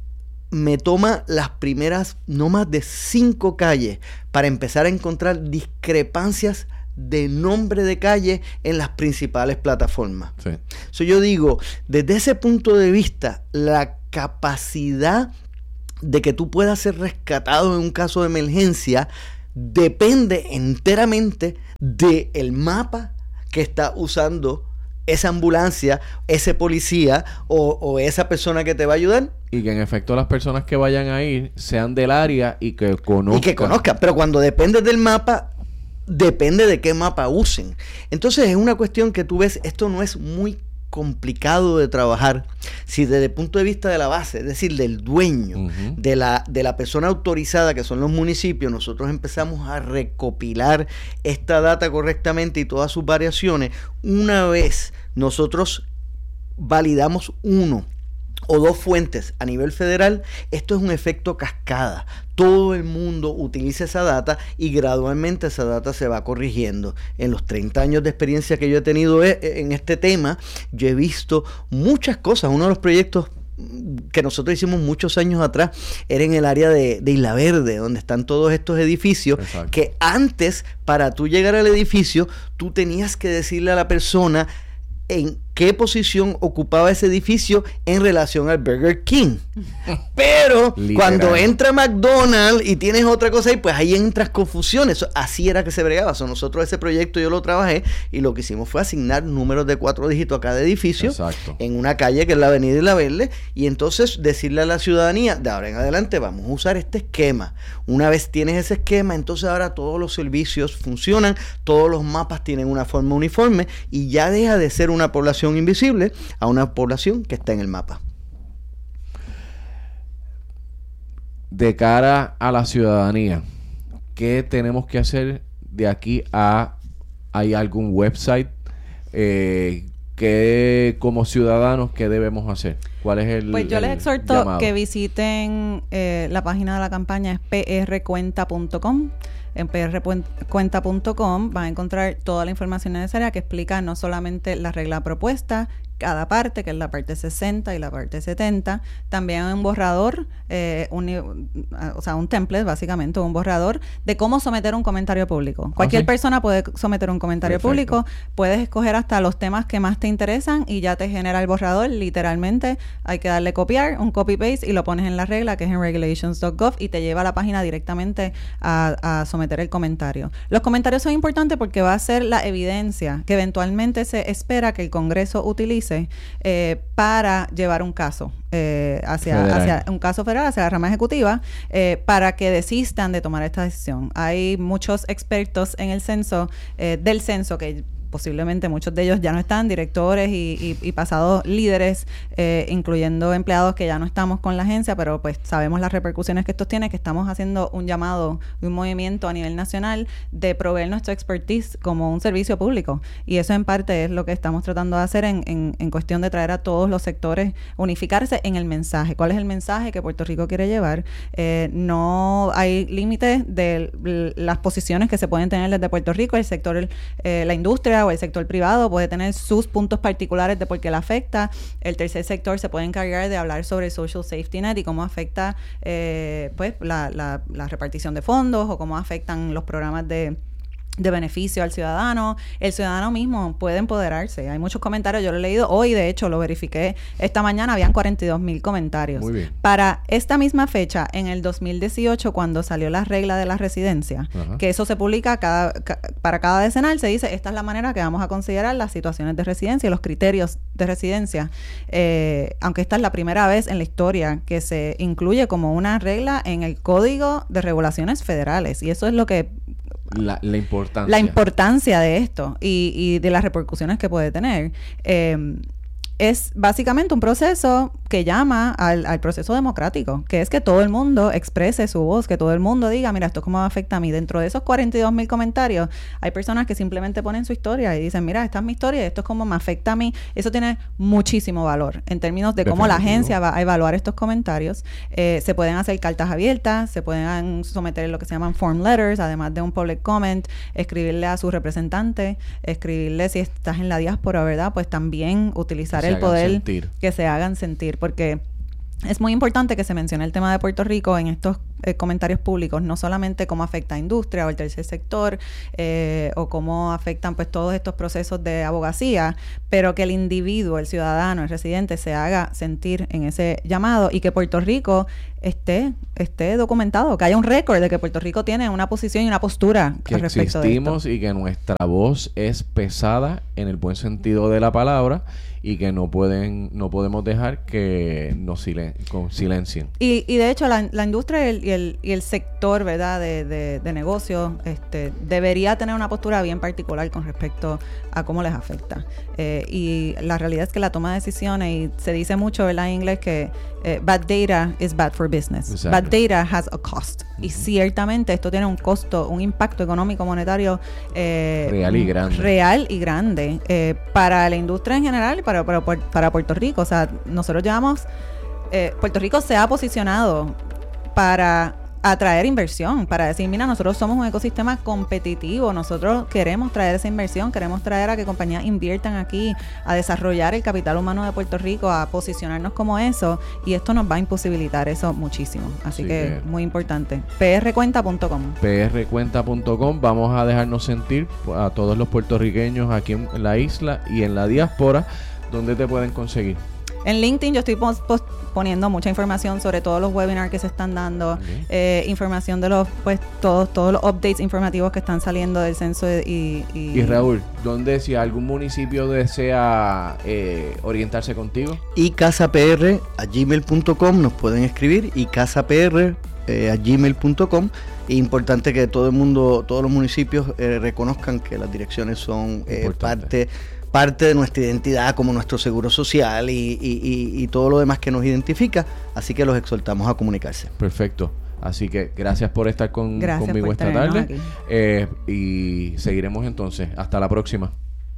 me toma las primeras no más de cinco calles para empezar a encontrar discrepancias de nombre de calle en las principales plataformas. Sí. So, yo digo, desde ese punto de vista, la capacidad de que tú puedas ser rescatado en un caso de emergencia depende enteramente del mapa que está usando esa ambulancia, ese policía o, o esa persona que te va a ayudar. Y que en efecto las personas que vayan a ir sean del área y que conozcan. Y que conozcan, pero cuando depende del mapa, depende de qué mapa usen. Entonces es una cuestión que tú ves, esto no es muy complicado de trabajar si desde el punto de vista de la base, es decir, del dueño, uh-huh. de la, de la persona autorizada, que son los municipios, nosotros empezamos a recopilar esta data correctamente y todas sus variaciones. Una vez nosotros validamos uno o dos fuentes a nivel federal, esto es un efecto cascada. Todo el mundo utiliza esa data y gradualmente esa data se va corrigiendo. En los treinta años de experiencia que yo he tenido en este tema, yo he visto muchas cosas. Uno de los proyectos que nosotros hicimos muchos años atrás era en el área de, de Isla Verde, donde están todos estos edificios. Exacto. Que antes, para tú llegar al edificio, tú tenías que decirle a la persona en qué posición ocupaba ese edificio en relación al Burger King. Pero literal, cuando entra McDonald's y tienes otra cosa ahí, pues ahí entras confusiones. Así era que se bregaba. So, nosotros ese proyecto yo lo trabajé y lo que hicimos fue asignar números de cuatro dígitos a cada edificio. Exacto. En una calle que es la Avenida Isla Verde, y entonces decirle a la ciudadanía, de ahora en adelante vamos a usar este esquema. Una vez tienes ese esquema, entonces ahora todos los servicios funcionan, todos los mapas tienen una forma uniforme y ya deja de ser una población invisible a una población que está en el mapa. De cara a la ciudadanía, ¿qué tenemos que hacer de aquí a... ¿Hay algún website? Eh, ¿qué, como ciudadanos, qué debemos hacer? ¿Cuál es el Pues yo el les exhorto llamado? Que visiten eh, la página de la campaña, es p r cuenta punto com. En p r cuenta punto com van a encontrar toda la información necesaria que explica no solamente la regla propuesta, cada parte, que es la parte sesenta y la parte setenta, también un borrador, eh, un, o sea, un template, básicamente, un borrador de cómo someter un comentario público. Cualquier ¿Ah, sí? persona puede someter un comentario Perfecto. Público, puedes escoger hasta los temas que más te interesan y ya te genera el borrador. Literalmente hay que darle copiar, un copy-paste y lo pones en la regla, que es en regulations punto gov, y te lleva a la página directamente a, a someter el comentario. Los comentarios son importantes porque va a ser la evidencia que eventualmente se espera que el Congreso utilice Eh, para llevar un caso eh, hacia, hacia un caso federal, hacia la rama ejecutiva, eh, para que desistan de tomar esta decisión. Hay muchos expertos en el censo, eh, del censo, que posiblemente muchos de ellos ya no están, directores y, y, y pasados líderes, eh, incluyendo empleados que ya no estamos con la agencia, pero pues sabemos las repercusiones que esto tiene, que estamos haciendo un llamado, un movimiento a nivel nacional de proveer nuestro expertise como un servicio público. Y eso en parte es lo que estamos tratando de hacer en, en, en cuestión de traer a todos los sectores, unificarse en el mensaje. ¿Cuál es el mensaje que Puerto Rico quiere llevar? Eh, no hay límites de l- las posiciones que se pueden tener desde Puerto Rico, el sector, eh, la industria, o el sector privado puede tener sus puntos particulares de por qué le afecta. El tercer sector se puede encargar de hablar sobre el Social Safety Net y cómo afecta eh, pues la, la, la repartición de fondos o cómo afectan los programas de de beneficio al ciudadano. El ciudadano mismo puede empoderarse. Hay muchos comentarios, yo lo he leído hoy, de hecho lo verifiqué esta mañana, habían cuarenta y dos mil comentarios. Muy bien. Para esta misma fecha, en el dos mil dieciocho, cuando salió la regla de la residencia, Ajá. que eso se publica cada, ca, para cada decenal, se dice, esta es la manera que vamos a considerar las situaciones de residencia y los criterios de residencia, eh, aunque esta es la primera vez en la historia que se incluye como una regla en el Código de Regulaciones Federales, y eso es lo que La, la importancia. La importancia de esto y, y de las repercusiones que puede tener. Eh, es básicamente un proceso que llama al, al proceso democrático, que es que todo el mundo exprese su voz, que todo el mundo diga, mira, esto cómo me afecta a mí. Dentro de esos cuarenta y dos mil comentarios, hay personas que simplemente ponen su historia y dicen, mira, esta es mi historia, esto es cómo me afecta a mí. Eso tiene muchísimo valor en términos de cómo Definitivo. La agencia va a evaluar estos comentarios. Eh, se pueden hacer cartas abiertas, se pueden someter lo que se llaman form letters, además de un public comment, escribirle a su representante, escribirle si estás en la diáspora, ¿verdad? Pues también utilizar el poder sentir. Que se hagan sentir, porque es muy importante que se mencione el tema de Puerto Rico en estos eh, comentarios públicos, no solamente cómo afecta a industria o el tercer sector eh, o cómo afectan pues todos estos procesos de abogacía, pero que el individuo, el ciudadano, el residente se haga sentir en ese llamado y que Puerto Rico esté esté documentado, que haya un récord de que Puerto Rico tiene una posición y una postura que al respecto existimos de esto. Y que nuestra voz es pesada en el buen sentido de la palabra y que no pueden no podemos dejar que nos silen, con silencien. Y, y de hecho la, la industria y el, y el, y el sector, ¿verdad?, de, de, de negocios este, debería tener una postura bien particular con respecto a cómo les afecta. Eh, y la realidad es que la toma de decisiones, y se dice mucho, ¿verdad?, en inglés que eh, bad data is bad for business. Exacto. Bad data has a cost. Uh-huh. Y ciertamente esto tiene un costo, un impacto económico, monetario eh, real y grande. Real y grande eh, para la industria en general y para, para, para Puerto Rico. O sea, nosotros llevamos... Eh, Puerto Rico se ha posicionado para atraer inversión, para decir, mira, nosotros somos un ecosistema competitivo, nosotros queremos traer esa inversión, queremos traer a que compañías inviertan aquí, a desarrollar el capital humano de Puerto Rico, a posicionarnos como eso, y esto nos va a imposibilitar eso muchísimo. Así sí, que eh. muy importante. p r cuenta punto com p r cuenta punto com. Vamos a dejarnos sentir a todos los puertorriqueños aquí en la isla y en la diáspora. ¿Dónde te pueden conseguir? En LinkedIn yo estoy post, post poniendo mucha información sobre todos los webinars que se están dando, okay. eh, información de los, pues, todos todos los updates informativos que están saliendo del censo y... Y, y Raúl, ¿dónde, si algún municipio desea eh, orientarse contigo? Y casapr a gmail punto com nos pueden escribir, y casapr eh, a gmail punto com. Es importante que todo el mundo, todos los municipios eh, reconozcan que las direcciones son eh, parte... parte de nuestra identidad, como nuestro seguro social y, y, y, y todo lo demás que nos identifica, así que los exhortamos a comunicarse. Perfecto, así que gracias por estar con, gracias conmigo por esta tarde eh, y seguiremos entonces, hasta la próxima.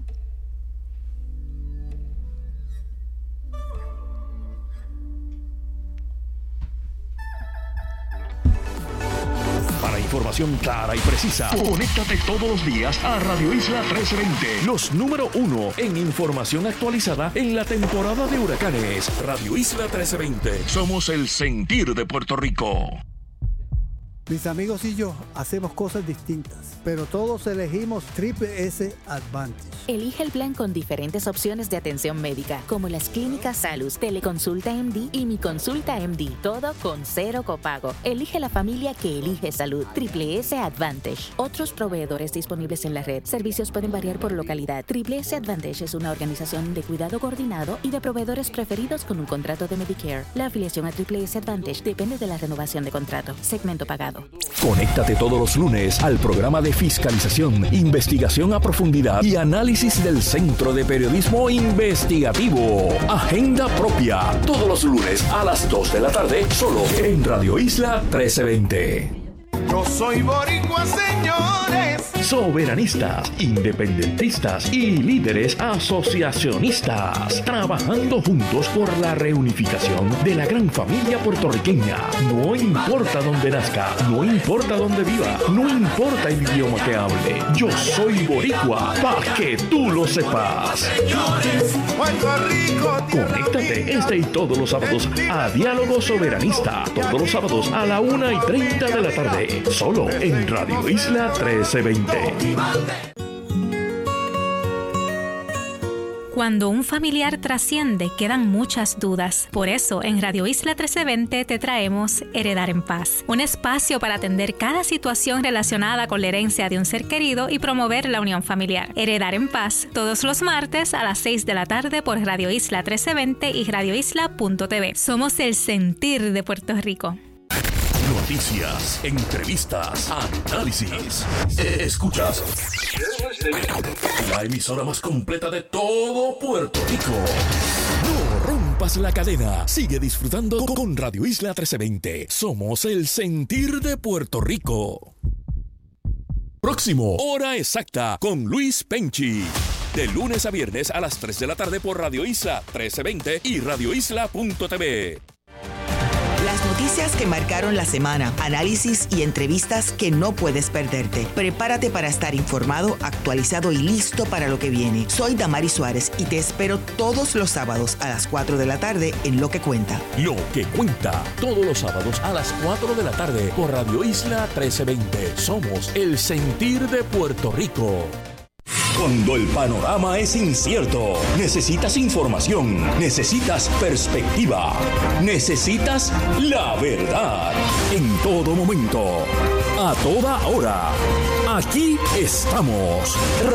Información clara y precisa. Conéctate todos los días a Radio Isla trece veinte. Los número uno en información actualizada en la temporada de huracanes. Radio Isla trece veinte. Somos el sentir de Puerto Rico. Mis amigos y yo hacemos cosas distintas, pero todos elegimos Triple S Advantage. Elige el plan con diferentes opciones de atención médica, como las clínicas Salus, Teleconsulta M D y Mi Consulta M D, todo con cero copago. Elige la familia que elige salud. Triple S Advantage. Otros proveedores disponibles en la red. Servicios pueden variar por localidad. Triple S Advantage es una organización de cuidado coordinado y de proveedores preferidos con un contrato de Medicare. La afiliación a Triple S Advantage depende de la renovación de contrato. Segmento pagado. Conéctate todos los lunes al programa de fiscalización, investigación a profundidad y análisis del Centro de Periodismo Investigativo. Agenda Propia. Todos los lunes a las dos de la tarde, solo en Radio Isla trece veinte. Yo soy boricua, señores. Soberanistas, independentistas y líderes asociacionistas, trabajando juntos por la reunificación de la gran familia puertorriqueña. No importa dónde nazca, no importa dónde viva, no importa el idioma que hable. Yo soy boricua, para que tú lo sepas. Puerto Rico. Conéctate este y todos los sábados a Diálogo Soberanista. Todos los sábados a la una y treinta de la tarde. Solo en Radio Isla trece veinte. Cuando un familiar trasciende, quedan muchas dudas. Por eso, en Radio Isla trece veinte te traemos Heredar en Paz, un espacio para atender cada situación relacionada con la herencia de un ser querido y promover la unión familiar. Heredar en Paz, todos los martes a las seis de la tarde por Radio Isla trece veinte y radio isla punto t v. Somos el sentir de Puerto Rico. Noticias, entrevistas, análisis. Escuchas La emisora más completa de todo Puerto Rico. No rompas la cadena. Sigue disfrutando con Radio Isla trece veinte. Somos el sentir de Puerto Rico. Próximo, hora exacta con Luis Penchi. De lunes a viernes a las tres de la tarde por Radio Isla trece veinte y radio isla punto t v. Las noticias que marcaron la semana, análisis y entrevistas que no puedes perderte. Prepárate para estar informado, actualizado y listo para lo que viene. Soy Damari Suárez y te espero todos los sábados a las cuatro de la tarde en Lo que Cuenta. Lo que Cuenta, todos los sábados a las cuatro de la tarde por Radio Isla trece veinte. Somos el sentir de Puerto Rico. Cuando el panorama es incierto, necesitas información, necesitas perspectiva, necesitas la verdad. En todo momento, a toda hora, aquí estamos.